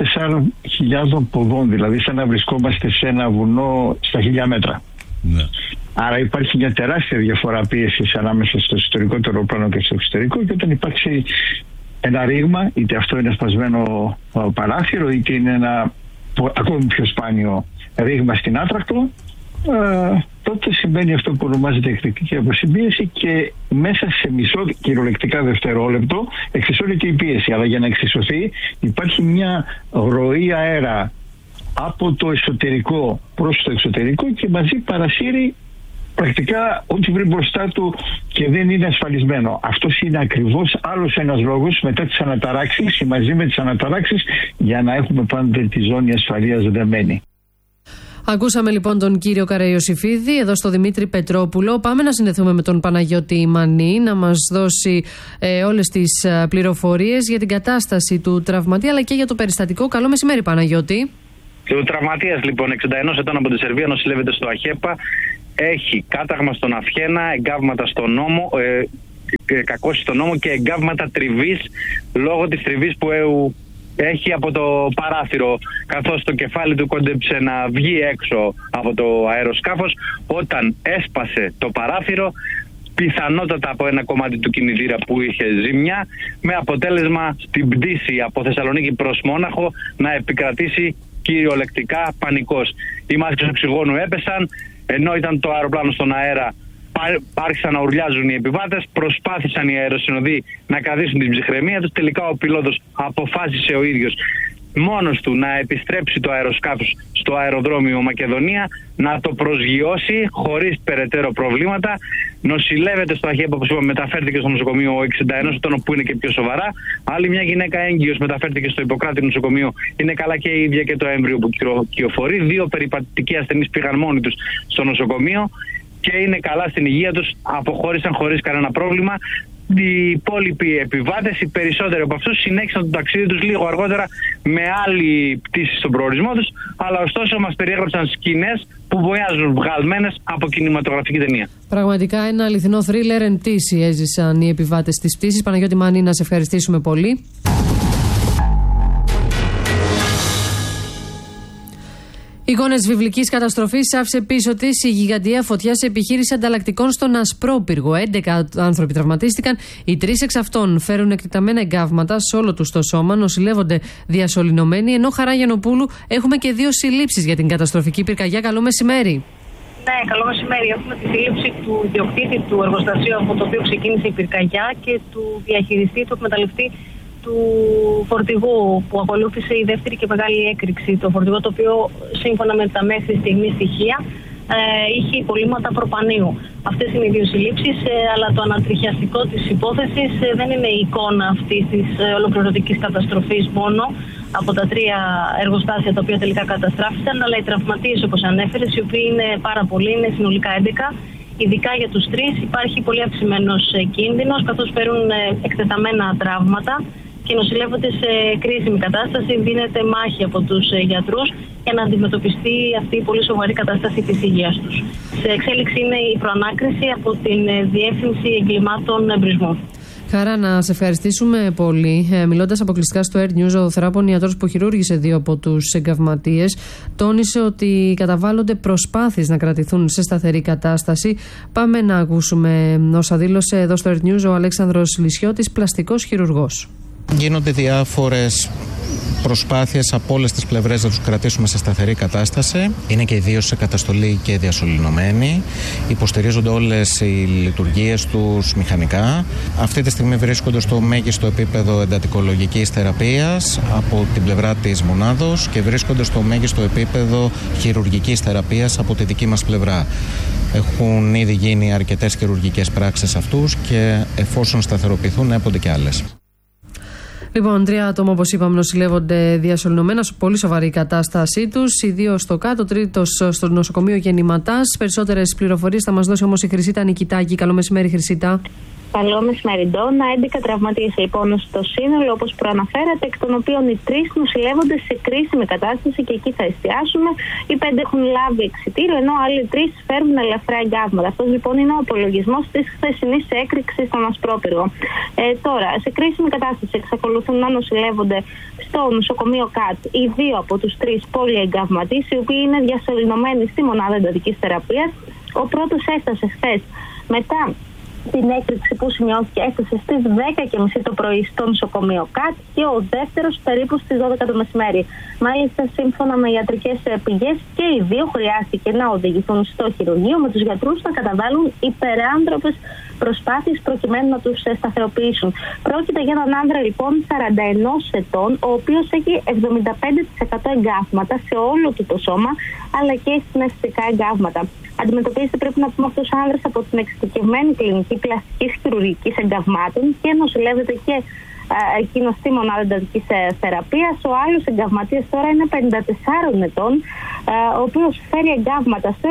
3-4 ποδών, δηλαδή σαν να βρισκόμαστε σε ένα βουνό στα 1.000 μέτρα. Ναι. Άρα υπάρχει μια τεράστια διαφορά πίεσης ανάμεσα στο εσωτερικό του αεροπλάνο και στο εξωτερικό, και όταν υπάρξει ένα ρήγμα, είτε αυτό είναι σπασμένο παράθυρο, είτε είναι ένα ακόμη πιο σπάνιο ρήγμα στην άτρακτο, τότε συμβαίνει αυτό που ονομάζεται εκρηκτική αποσυμπίεση, και μέσα σε μισό κυριολεκτικά δευτερόλεπτο εξισώνεται η πίεση. Αλλά για να εξισωθεί υπάρχει μια ροή αέρα από το εσωτερικό προς το εξωτερικό και μαζί παρασύρει πρακτικά ό,τι βρει μπροστά του και δεν είναι ασφαλισμένο. Αυτός είναι ακριβώς άλλος ένας λόγος μετά τις αναταράξεις ή μαζί με τις αναταράξεις για να έχουμε πάντα τη ζώνη ασφαλείας δεμένη. Ακούσαμε λοιπόν τον κύριο Καραϊωσήφιδη εδώ στο Δημήτρη Πετρόπουλο. Πάμε να συνδεθούμε με τον Παναγιώτη Μανή να μας δώσει όλες τις πληροφορίες για την κατάσταση του τραυματία αλλά και για το περιστατικό. Καλό μεσημέρι, Παναγιώτη. Ο τραυματίας λοιπόν 61 ετών από τη Σερβία νοσηλεύεται στο ΑΧΕΠΑ. Έχει κάταγμα στον αυχένα, εγκάβματα στον νόμο, κακώσει στον νόμο και εγκάβματα τριβής λόγω της τριβής που έχει από το παράθυρο, καθώς το κεφάλι του κόντεψε να βγει έξω από το αεροσκάφος. Όταν έσπασε το παράθυρο, πιθανότατα από ένα κομμάτι του κινητήρα που είχε ζημιά, με αποτέλεσμα στην πτήση από Θεσσαλονίκη προς Μόναχο να επικρατήσει κυριολεκτικά πανικός. Οι μάσκες οξυγόνου έπεσαν, ενώ ήταν το αεροπλάνο στον αέρα, άρχισαν να ουρλιάζουν οι επιβάτες, προσπάθησαν οι αεροσυνοδοί να κρατήσουν την ψυχραιμία τους. Τελικά ο πιλότος αποφάσισε ο ίδιος μόνος του να επιστρέψει το αεροσκάφος στο αεροδρόμιο Μακεδονία, να το προσγειώσει χωρίς περαιτέρω προβλήματα. Νοσηλεύεται στο ΑΧΕΠΑ, όπως είπαμε, μεταφέρθηκε στο νοσοκομείο 61 ετών, που είναι και πιο σοβαρά. Άλλη μια γυναίκα έγκυος μεταφέρθηκε στο Ιπποκράτη νοσοκομείο. Είναι καλά και η ίδια και το έμβριο που κυοφορεί. 2 περιπατητικοί ασθενείς πήγαν μόνοι τους στο νοσοκομείο και είναι καλά στην υγεία τους, αποχώρησαν χωρίς κανένα πρόβλημα. Οι υπόλοιποι επιβάτες, οι περισσότεροι από αυτούς, συνέχισαν το ταξίδι τους λίγο αργότερα με άλλη πτήση στον προορισμό τους, αλλά ωστόσο μας περιέγραψαν σκηνές που βοηθάζουν βγαλμένες από κινηματογραφική ταινία. Πραγματικά ένα αληθινό θρίλερ εν πτήση έζησαν οι επιβάτες της πτήσης. Παναγιώτη Μανή, να σε ευχαριστήσουμε πολύ. Εικόνες βιβλικής καταστροφής άφησε πίσω της η γιγαντιαία φωτιά σε επιχείρηση ανταλλακτικών στον Ασπρόπυργο. 11 άνθρωποι τραυματίστηκαν. Οι 3 εξ αυτών φέρουν εκτεταμένα εγκάβματα σε όλο τους το σώμα, νοσηλεύονται διασωληνωμένοι. Ενώ Χαρά Γιαννοπούλου έχουμε και 2 συλλήψεις για την καταστροφική πυρκαγιά. Καλό μεσημέρι. Ναι, καλό μεσημέρι. Έχουμε τη σύλληψη του ιδιοκτήτη του εργοστασίου από το οποίο ξεκίνησε η πυρκαγιά και του διαχειριστή, του εκμεταλλευτή του φορτηγού που ακολούθησε η δεύτερη και μεγάλη έκρηξη. Το φορτηγό, το οποίο σύμφωνα με τα μέχρι στιγμή στοιχεία είχε υπολείμματα προπανίου. Αυτές είναι οι 2 συλλήψεις, αλλά το ανατριχιαστικό της υπόθεσης δεν είναι η εικόνα αυτής της ολοκληρωτικής καταστροφής μόνο από τα 3 εργοστάσια τα οποία τελικά καταστράφησαν, αλλά οι τραυματίες, όπως ανέφερες, οι οποίοι είναι πάρα πολλοί, είναι συνολικά 11. Ειδικά για τους τρεις υπάρχει πολύ αυξημένος κίνδυνος, καθώς παίρνουν εκτεταμένα τραύματα και νοσηλεύονται σε κρίσιμη κατάσταση. Δίνεται μάχη από τους γιατρούς για να αντιμετωπιστεί αυτή η πολύ σοβαρή κατάσταση της υγείας τους. Σε εξέλιξη είναι η προανάκριση από την Διεύθυνση Εγκλημάτων Εμπρισμού. Χαρά, να σε ευχαριστήσουμε πολύ. Μιλώντας αποκλειστικά στο Air News, ο θεράπων ιατρός που χειρούργησε 2 από τους εγκαυματίες τόνισε ότι καταβάλλονται προσπάθειες να κρατηθούν σε σταθερή κατάσταση. Πάμε να ακούσουμε όσα δήλωσε εδώ στο Air News ο Αλέξανδρος Λυσιώτης, πλαστικός χειρουργός. Γίνονται διάφορες προσπάθειες από όλες τις πλευρές να τους κρατήσουμε σε σταθερή κατάσταση. Είναι και οι δύο σε καταστολή και διασωληνωμένοι. Υποστηρίζονται όλες οι λειτουργίες τους μηχανικά. Αυτή τη στιγμή βρίσκονται στο μέγιστο επίπεδο εντατικολογικής θεραπείας από την πλευρά της μονάδος και βρίσκονται στο μέγιστο επίπεδο χειρουργικής θεραπείας από τη δική μας πλευρά. Έχουν ήδη γίνει αρκετές χειρουργικές πράξεις αυτούς και εφόσον σταθεροποιηθούν έπονται και άλλες. Λοιπόν, 3 άτομα, όπως είπαμε, νοσηλεύονται διασωληνωμένα, σε πολύ σοβαρή κατάστασή τους. Οι 2 στο κάτω, ο τρίτος στο νοσοκομείο Γεννηματάς. Περισσότερες πληροφορίες θα μας δώσει όμως η Χρυσίτα Νικητάκη. Καλό μεσημέρι, Χρυσίτα. Καλό μεσημέρι, Ντόνα. 11 τραυματίες λοιπόν στο σύνολο, όπως προαναφέρατε, εκ των οποίων οι 3 νοσηλεύονται σε κρίσιμη κατάσταση και εκεί θα εστιάσουμε. Οι 5 έχουν λάβει εξιτήριο, ενώ άλλοι 3 φέρνουν ελαφρά εγκάβματα. Αυτό λοιπόν είναι ο απολογισμός της χθεσινής έκρηξης στον Ασπρόπυργο. Τώρα, σε κρίσιμη κατάσταση εξακολουθούν να νοσηλεύονται στο νοσοκομείο ΚΑΤ οι 2 από τους 3 πολυεγκαυματίες, οι οποίοι είναι διασωληνωμένοι στη μονάδα εντατικής θεραπείας. Ο πρώτος έφτασε χθες μετά την έκρηξη που σημειώθηκε, έφτασε στις 10:30 το πρωί στο νοσοκομείο ΚΑΤ και ο δεύτερος περίπου στις 12 το μεσημέρι. Μάλιστα, σύμφωνα με ιατρικές πηγές, και οι 2 χρειάστηκε να οδηγηθούν στο χειρουργείο με τους γιατρούς να καταβάλουν υπεράνθρωπες προσπάθειες προκειμένου να τους σταθεροποιήσουν. Πρόκειται για έναν άνδρα λοιπόν 41 ετών, ο οποίος έχει 75% εγκάβματα σε όλο του το σώμα, αλλά και συναισθητικά εγκάβματα. Αντιμετωπίζεται, πρέπει να πούμε, αυτός ο άνδρας από την εξειδικευμένη κλινική πλαστικής χειρουργικής εγκαυμάτων και νοσηλεύεται και εκείνο στη μονάδα εντατικής θεραπείας. Ο άλλος εγκαυματίας τώρα είναι 54 ετών, ο οποίος φέρει εγκαύματα στο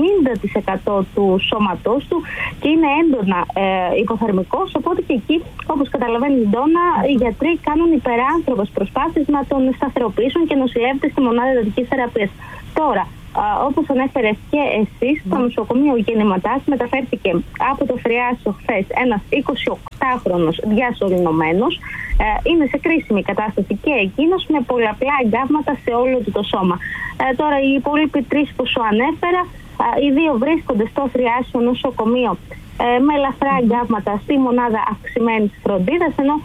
90% του σώματός του και είναι έντονα υποθερμικός, οπότε και εκεί, όπως καταλαβαίνει η Ντόνα, οι γιατροί κάνουν υπεράνθρωπες προσπάθειες να τον σταθεροποιήσουν και νοσηλεύεται στη μονάδα εντατικής θεραπείας. Τώρα, όπως ανέφερες και εσείς, στο νοσοκομείο Γεννηματάς μεταφέρθηκε από το Φριάσιο χθες ένας 28χρονος διασωληνωμένος. Είναι σε κρίσιμη κατάσταση και εκείνος, με πολλαπλά εγκάβματα σε όλο του το σώμα. Τώρα οι υπόλοιποι 3 που σου ανέφερα, οι 2 βρίσκονται στο Φριάσιο νοσοκομείο με ελαφρά εγκάβματα στη μονάδα αυξημένης φροντίδας, ενώ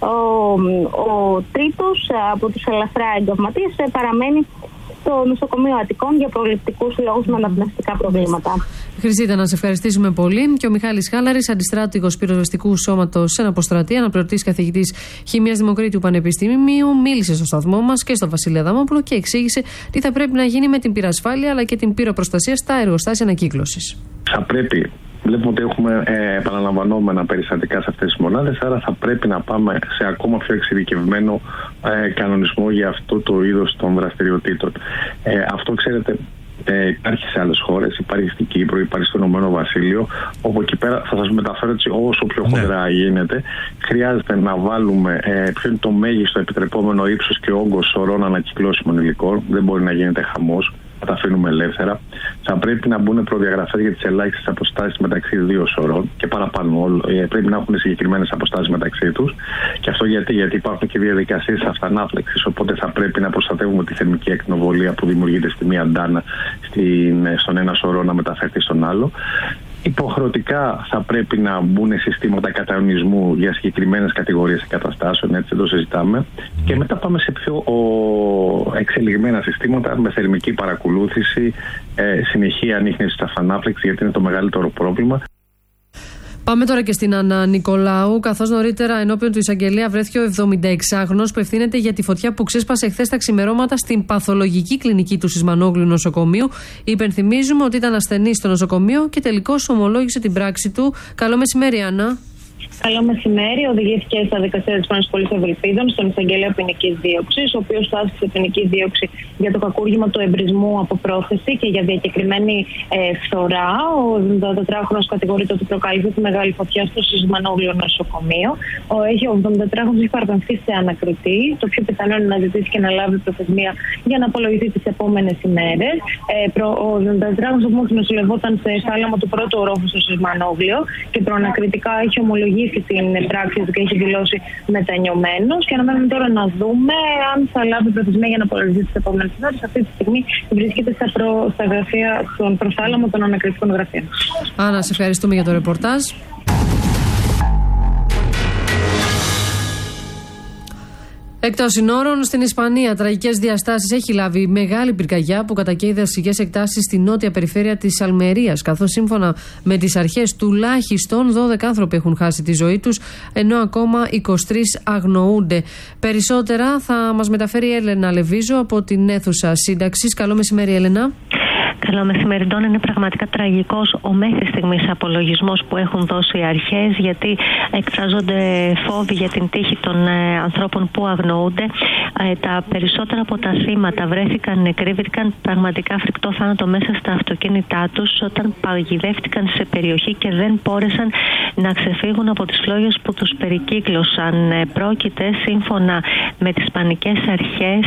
ο τρίτος από τους ελαφρά εγκαυματίες παραμένει στο νοσοκομείο Αττικών για προληπτικούς λόγους με αναπνευστικά προβλήματα. Χρυσίτα, να σε ευχαριστήσουμε πολύ. Και ο Μιχάλης Χάλαρης, αντιστράτηγος πυροσβεστικού σώματος σε Αποστρατεία, αναπληρωτής καθηγητής Χημίας Δημοκρίτιου Πανεπιστημίου, μίλησε στο σταθμό μας και στον Βασίλη Αδαμόπουλο και εξήγησε τι θα πρέπει να γίνει με την πυρασφάλεια αλλά και την πυροπροστασία στα εργοστάσια ανακύκλωσης. Θα πρέπει. Βλέπουμε ότι έχουμε επαναλαμβανόμενα περιστατικά σε αυτές τις μονάδες, άρα θα πρέπει να πάμε σε ακόμα πιο εξειδικευμένο κανονισμό για αυτό το είδος των δραστηριοτήτων. Αυτό, ξέρετε, υπάρχει σε άλλες χώρες, υπάρχει στην Κύπρο, υπάρχει στο Ηνωμένο Βασίλειο, όπου εκεί πέρα θα σας μεταφέρω έτσι όσο πιο χοντρά γίνεται. Χρειάζεται να βάλουμε ποιο είναι το μέγιστο επιτρεπόμενο ύψος και όγκος σωρών ανακυκλώσιμων υλικών. Δεν μπορεί να γίνεται χαμός. Θα τα αφήνουμε ελεύθερα. Θα πρέπει να μπουν προδιαγραφές για τις ελάχιστες αποστάσεις μεταξύ 2 σωρών και παραπάνω. Πρέπει να έχουν συγκεκριμένες αποστάσεις μεταξύ τους. Και αυτό γιατί υπάρχουν και διαδικασίες αυτανάφλεξης. Οπότε θα πρέπει να προστατεύουμε τη θερμική ακτινοβολία που δημιουργείται στη μία ντάνα στον ένα σωρό να μεταφερθεί στον άλλο. Υποχρεωτικά θα πρέπει να μπουν συστήματα κατανοησμού για συγκεκριμένες κατηγορίες εγκαταστάσεων, έτσι δεν το συζητάμε. Και μετά πάμε σε πιο εξελιγμένα συστήματα με θερμική παρακολούθηση, συνεχή ανίχνευση της αυτανάφλεξης, γιατί είναι το μεγαλύτερο πρόβλημα. Πάμε τώρα και στην Άννα Νικολάου, καθώς νωρίτερα ενώπιον του εισαγγελέα βρέθηκε ο 76χρονος που ευθύνεται για τη φωτιά που ξέσπασε χθες τα ξημερώματα στην παθολογική κλινική του Σισμανόγλου νοσοκομείου. Υπενθυμίζουμε ότι ήταν ασθενής στο νοσοκομείο και τελικώς ομολόγησε την πράξη του. Καλό μεσημέρι, Άννα. Καλό μεσημέρι. Οδηγήθηκε στα δικαστήρια της Πάνης Πόλης Ευελπίδων στον εισαγγελέα ποινικής δίωξης, ο οποίος θα άσκησε ποινική δίωξη για το κακούργημα του εμπρισμού από πρόθεση και για διακεκριμένη φθορά. Ο 74χρονος κατηγορείται ότι προκάλεσε τη μεγάλη φωτιά στο Σισμανόγλιο νοσοκομείο. Ο 74χρονος έχει παραπεμφθεί σε ανακριτή. Το πιο πιθανό είναι να ζητήσει και να λάβει προθεσμία για να απολογηθεί τις επόμενες ημέρες. Ο 74χρονος όμως νοσηλευόταν σε θάλαμο του πρώτου ορόφου στο Σισμανόγλιο και προανακριτικά έχει ομολογήσει την πράξη του και έχει δηλώσει μετανιωμένος. Και αναμένουμε τώρα να δούμε αν θα λάβει προθεσμία για να απολογηθεί τις επόμενες ημέρες. Αυτή τη στιγμή βρίσκεται στα γραφεία, στον προθάλαμο των ανακριτικών γραφείων. Άννα, σε ευχαριστούμε για το ρεπορτάζ. Εκτός συνόρων, στην Ισπανία, τραγικές διαστάσεις έχει λάβει μεγάλη πυρκαγιά που κατακαίει δασικές εκτάσεις στη νότια περιφέρεια της Αλμερίας. Καθώς σύμφωνα με τις αρχές, τουλάχιστον 12 άνθρωποι έχουν χάσει τη ζωή τους, ενώ ακόμα 23 αγνοούνται. Περισσότερα θα μας μεταφέρει η Έλενα Λεβίζο από την αίθουσα σύνταξης. Καλό μεσημέρι, Έλενα. Καλό μεσημέρι, Ντόν. Είναι πραγματικά τραγικός ο μέχρι στιγμής απολογισμός που έχουν δώσει οι αρχές, γιατί εκφράζονται φόβοι για την τύχη των ανθρώπων που αγνοούνται. Τα περισσότερα από τα θύματα βρέθηκαν νεκροί, βρήκαν πραγματικά φρικτό θάνατο μέσα στα αυτοκίνητά τους όταν παγιδεύτηκαν σε περιοχή και δεν μπόρεσαν να ξεφύγουν από τις φλόγες που τους περικύκλωσαν. Πρόκειται, σύμφωνα με τις ισπανικές αρχές,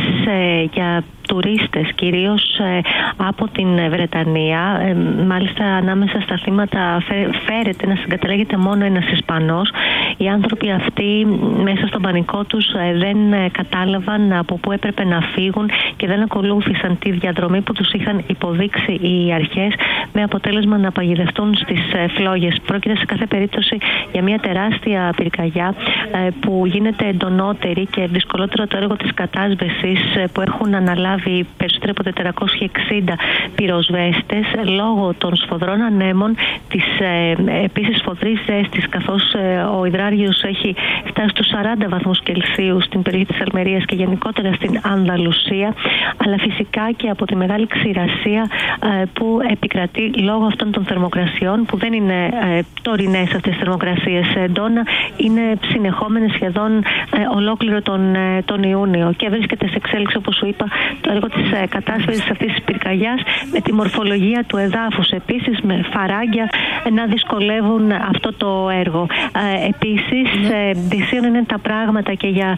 για τουρίστες, κυρίως από την Βρετανία. Μάλιστα, ανάμεσα στα θύματα φέρεται να συγκαταλέγεται μόνο ένας Ισπανός. Οι άνθρωποι αυτοί μέσα στον πανικό τους δεν κατάλαβαν από πού έπρεπε να φύγουν και δεν ακολούθησαν τη διαδρομή που τους είχαν υποδείξει οι αρχές, με αποτέλεσμα να παγιδευτούν στις φλόγες. Πρόκειται σε κάθε περίπτωση για μια τεράστια πυρκαγιά που γίνεται εντονότερη και δυσκολότερο το έργο της κατάσβεσης που έχουν αναλάβει περισσότερο από 460 πυροσβέστες λόγω των σφοδρών ανέμων, της επίσης σφοδρής ζέστης, καθώς ο υδράργυρος έχει φτάσει στους 40 βαθμούς Κελσίου στην περιοχή της Αλμερίας και γενικότερα στην Ανδαλουσία, αλλά φυσικά και από τη μεγάλη ξηρασία που επικρατεί λόγω αυτών των θερμοκρασιών, που δεν είναι τωρινές αυτές τις θερμοκρασίες, Ντόνα, είναι συνεχόμενες σχεδόν ολόκληρο τον Ιούνιο και βρίσκεται σε εξέλιξη, όπως σου είπα, το έργο της κατάσβεσης αυτής της πυρκαγιάς, με τη μορφολογία του εδάφους επίσης, με φαράγγια να δυσκολεύουν αυτό το έργο. Επίσης, δυσίων είναι τα πράγματα και για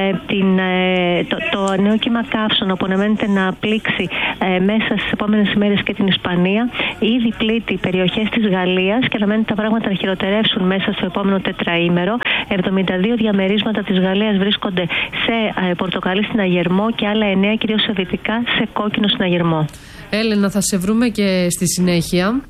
το νέο κύμα καύσωνο που αναμένεται να πλήξει μέσα στις επόμενες ημέρες και την Ισπανία. Ήδη πλήττει περιοχές της Γαλλίας και αναμένεται τα πράγματα να χειροτερεύσουν μέσα στο επόμενο τετραήμερο. 72 διαμερίσματα της Γαλλίας βρίσκονται σε πορτοκαλί συναγερμό και άλλα 9 κυρίως σε δυτικά σε κόκκινο συναγερμό. Έλενα, θα σε βρούμε και στη συνέχεια.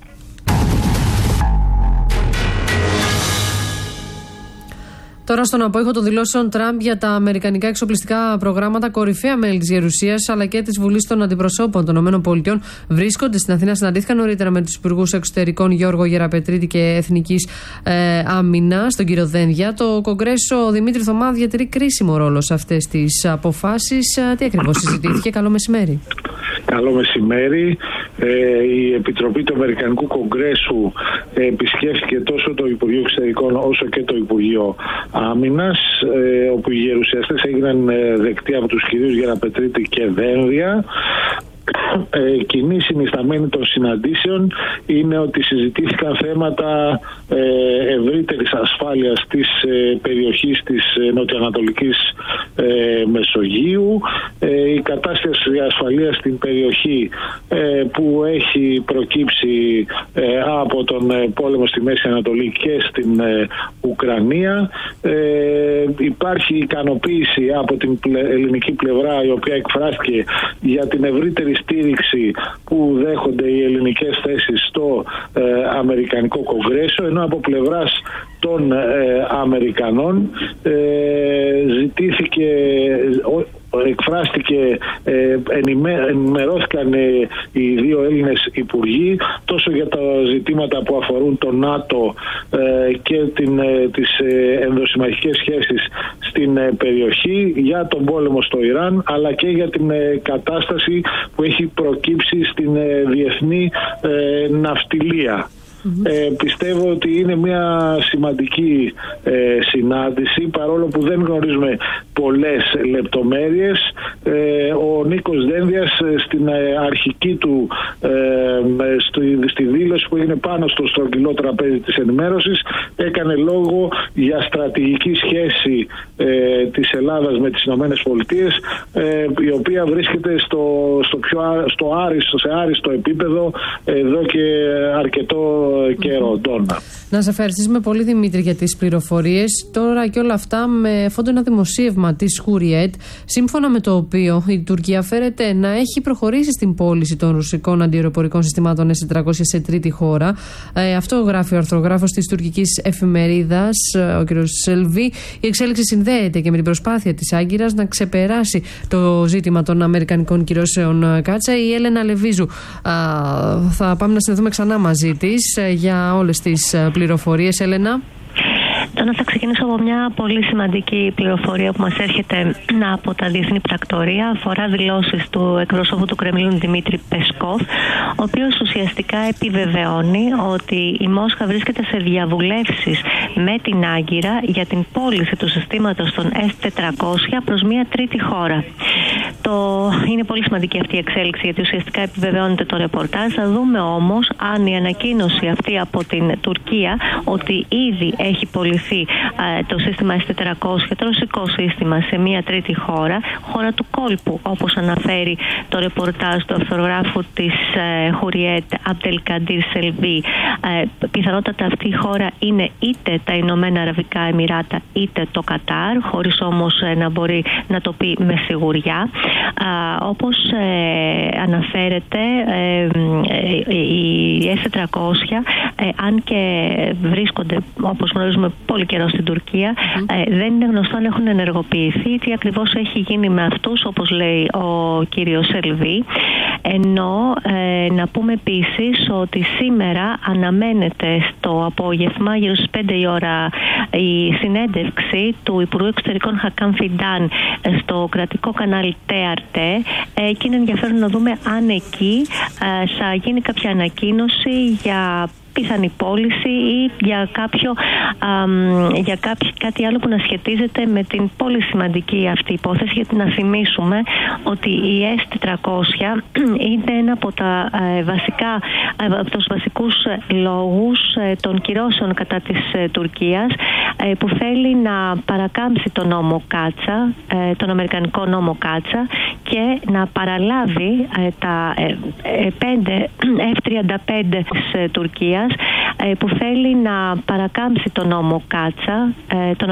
Τώρα, στον απόϊχο των δηλώσεων Τραμπ για τα αμερικανικά εξοπλιστικά προγράμματα, κορυφαία μέλη της Γερουσίας αλλά και της Βουλής των Αντιπροσώπων των ΗΠΑ βρίσκονται στην Αθήνα. Συναντήθηκαν νωρίτερα με τους υπουργούς εξωτερικών Γιώργο Γεραπετρίτη και Εθνικής Άμυνας, τον κύριο Δένδια. Το Κογκρέσο, Δημήτρη Θωμά, διατηρεί κρίσιμο ρόλο σε αυτές τις αποφάσεις. Τι ακριβώς συζητήθηκε? Καλό μεσημέρι. Καλό μεσημέρι. Η Επιτροπή του Αμερικανικού Κογκρέσου επισκέφθηκε τόσο το Υπουργείο Εξωτερικών όσο και το Υπουργείο Άμυνας, όπου οι γερουσιαστές έγιναν δεκτοί από τους κυρίους Γεραπετρίτη και Δένδια. Κοινή συνισταμένη των συναντήσεων είναι ότι συζητήθηκαν θέματα ευρύτερης ασφάλειας της περιοχής της νοτιοανατολικής Μεσογείου, η κατάσταση ασφαλείας στην περιοχή που έχει προκύψει από τον πόλεμο στη Μέση Ανατολή και στην Ουκρανία. Υπάρχει ικανοποίηση από την ελληνική πλευρά, η οποία εκφράστηκε για την ευρύτερη στήριξη που δέχονται οι ελληνικές θέσεις στο Αμερικανικό Κογκρέσο, ενώ από πλευράς των Αμερικανών εκφράστηκε, ενημερώθηκαν οι δύο Έλληνες υπουργοί τόσο για τα ζητήματα που αφορούν το ΝΑΤΟ και τις ενδοσυμμαχικές σχέσεις στην περιοχή, για τον πόλεμο στο Ιράν, αλλά και για την κατάσταση που έχει προκύψει στην διεθνή ναυτιλία. Πιστεύω ότι είναι μια σημαντική συνάντηση, παρόλο που δεν γνωρίζουμε πολλές λεπτομέρειες. Ο Νίκος Δένδιας στην αρχική του στη δήλωση που έγινε πάνω στο στρογγυλό τραπέζι της ενημέρωσης έκανε λόγο για στρατηγική σχέση της Ελλάδας με τις Ηνωμένες Πολιτείες, η οποία βρίσκεται σε άριστο επίπεδο εδώ και αρκετό καιρό. Να σε ευχαριστήσουμε πολύ, Δημήτρη, για τις πληροφορίες. Τώρα και όλα αυτά με φόντο ένα δημοσίευμα της Hurriyet, σύμφωνα με το οποίο η Τουρκία φέρεται να έχει προχωρήσει στην πώληση των ρωσικών αντιαεροπορικών συστημάτων S-400 σε τρίτη χώρα. Αυτό γράφει ο αρθρογράφος της τουρκικής εφημερίδας, ο κ. Σελβί. Η εξέλιξη συνδέεται και με την προσπάθεια της Άγκυρας να ξεπεράσει το ζήτημα των αμερικανικών κυρώσεων Κάτσα. Η Έλενα Λεβίζου θα πάμε να συνδεθούμε ξανά μαζί της για όλες τις πληροφορίες. Έλενα. Τώρα θα ξεκινήσω από μια πολύ σημαντική πληροφορία που μας έρχεται από τα διεθνή πρακτορία. Αφορά δηλώσεις του εκπροσώπου του Κρεμλίνου Δημήτρη Πεσκόφ, ο οποίος ουσιαστικά επιβεβαιώνει ότι η Μόσχα βρίσκεται σε διαβουλεύσεις με την Άγκυρα για την πώληση του συστήματος των S-400 προς μια τρίτη χώρα. Είναι πολύ σημαντική αυτή η εξέλιξη, γιατί ουσιαστικά επιβεβαιώνεται το ρεπορτάζ. Θα δούμε όμως αν η ανακοίνωση αυτή από την Τουρκία ότι ήδη έχει πωληθεί το σύστημα S-400, το ρωσικό σύστημα, σε μια τρίτη χώρα του κόλπου, όπως αναφέρει το ρεπορτάζ του αυθρογράφου της Hurriyet Abdelkadir Selvi. Πιθανότατα αυτή η χώρα είναι είτε τα Ηνωμένα Αραβικά Εμιράτα είτε το Κατάρ, χωρίς όμως να μπορεί να το πει με σιγουριά. Όπως αναφέρεται, οι S-400, αν και βρίσκονται, όπως γνωρίζουμε, πολύ καιρό στην Τουρκία, δεν είναι γνωστό αν έχουν ενεργοποιηθεί, τι ακριβώς έχει γίνει με αυτούς, όπως λέει ο κύριος Σελβί. Ενώ να πούμε επίσης ότι σήμερα αναμένεται στο απόγευμα, γύρω στις 5 η ώρα, η συνέντευξη του Υπουργού Εξωτερικών Χακάν Φιντάν στο κρατικό κανάλι TRT, και είναι ενδιαφέρον να δούμε αν εκεί θα γίνει κάποια ανακοίνωση για πιθανή πώληση ή για κάτι άλλο που να σχετίζεται με την πολύ σημαντική αυτή υπόθεση, γιατί να θυμίσουμε ότι η S-400 είναι ένα από τους βασικούς λόγους των κυρώσεων κατά της Τουρκίας, που θέλει να παρακάμψει τον νόμο Κάτσα, τον αμερικανικό νόμο Κάτσα, και να παραλάβει τα 5 F-35 της Τουρκίας, που θέλει να παρακάμψει τον νόμο Κάτσα, τον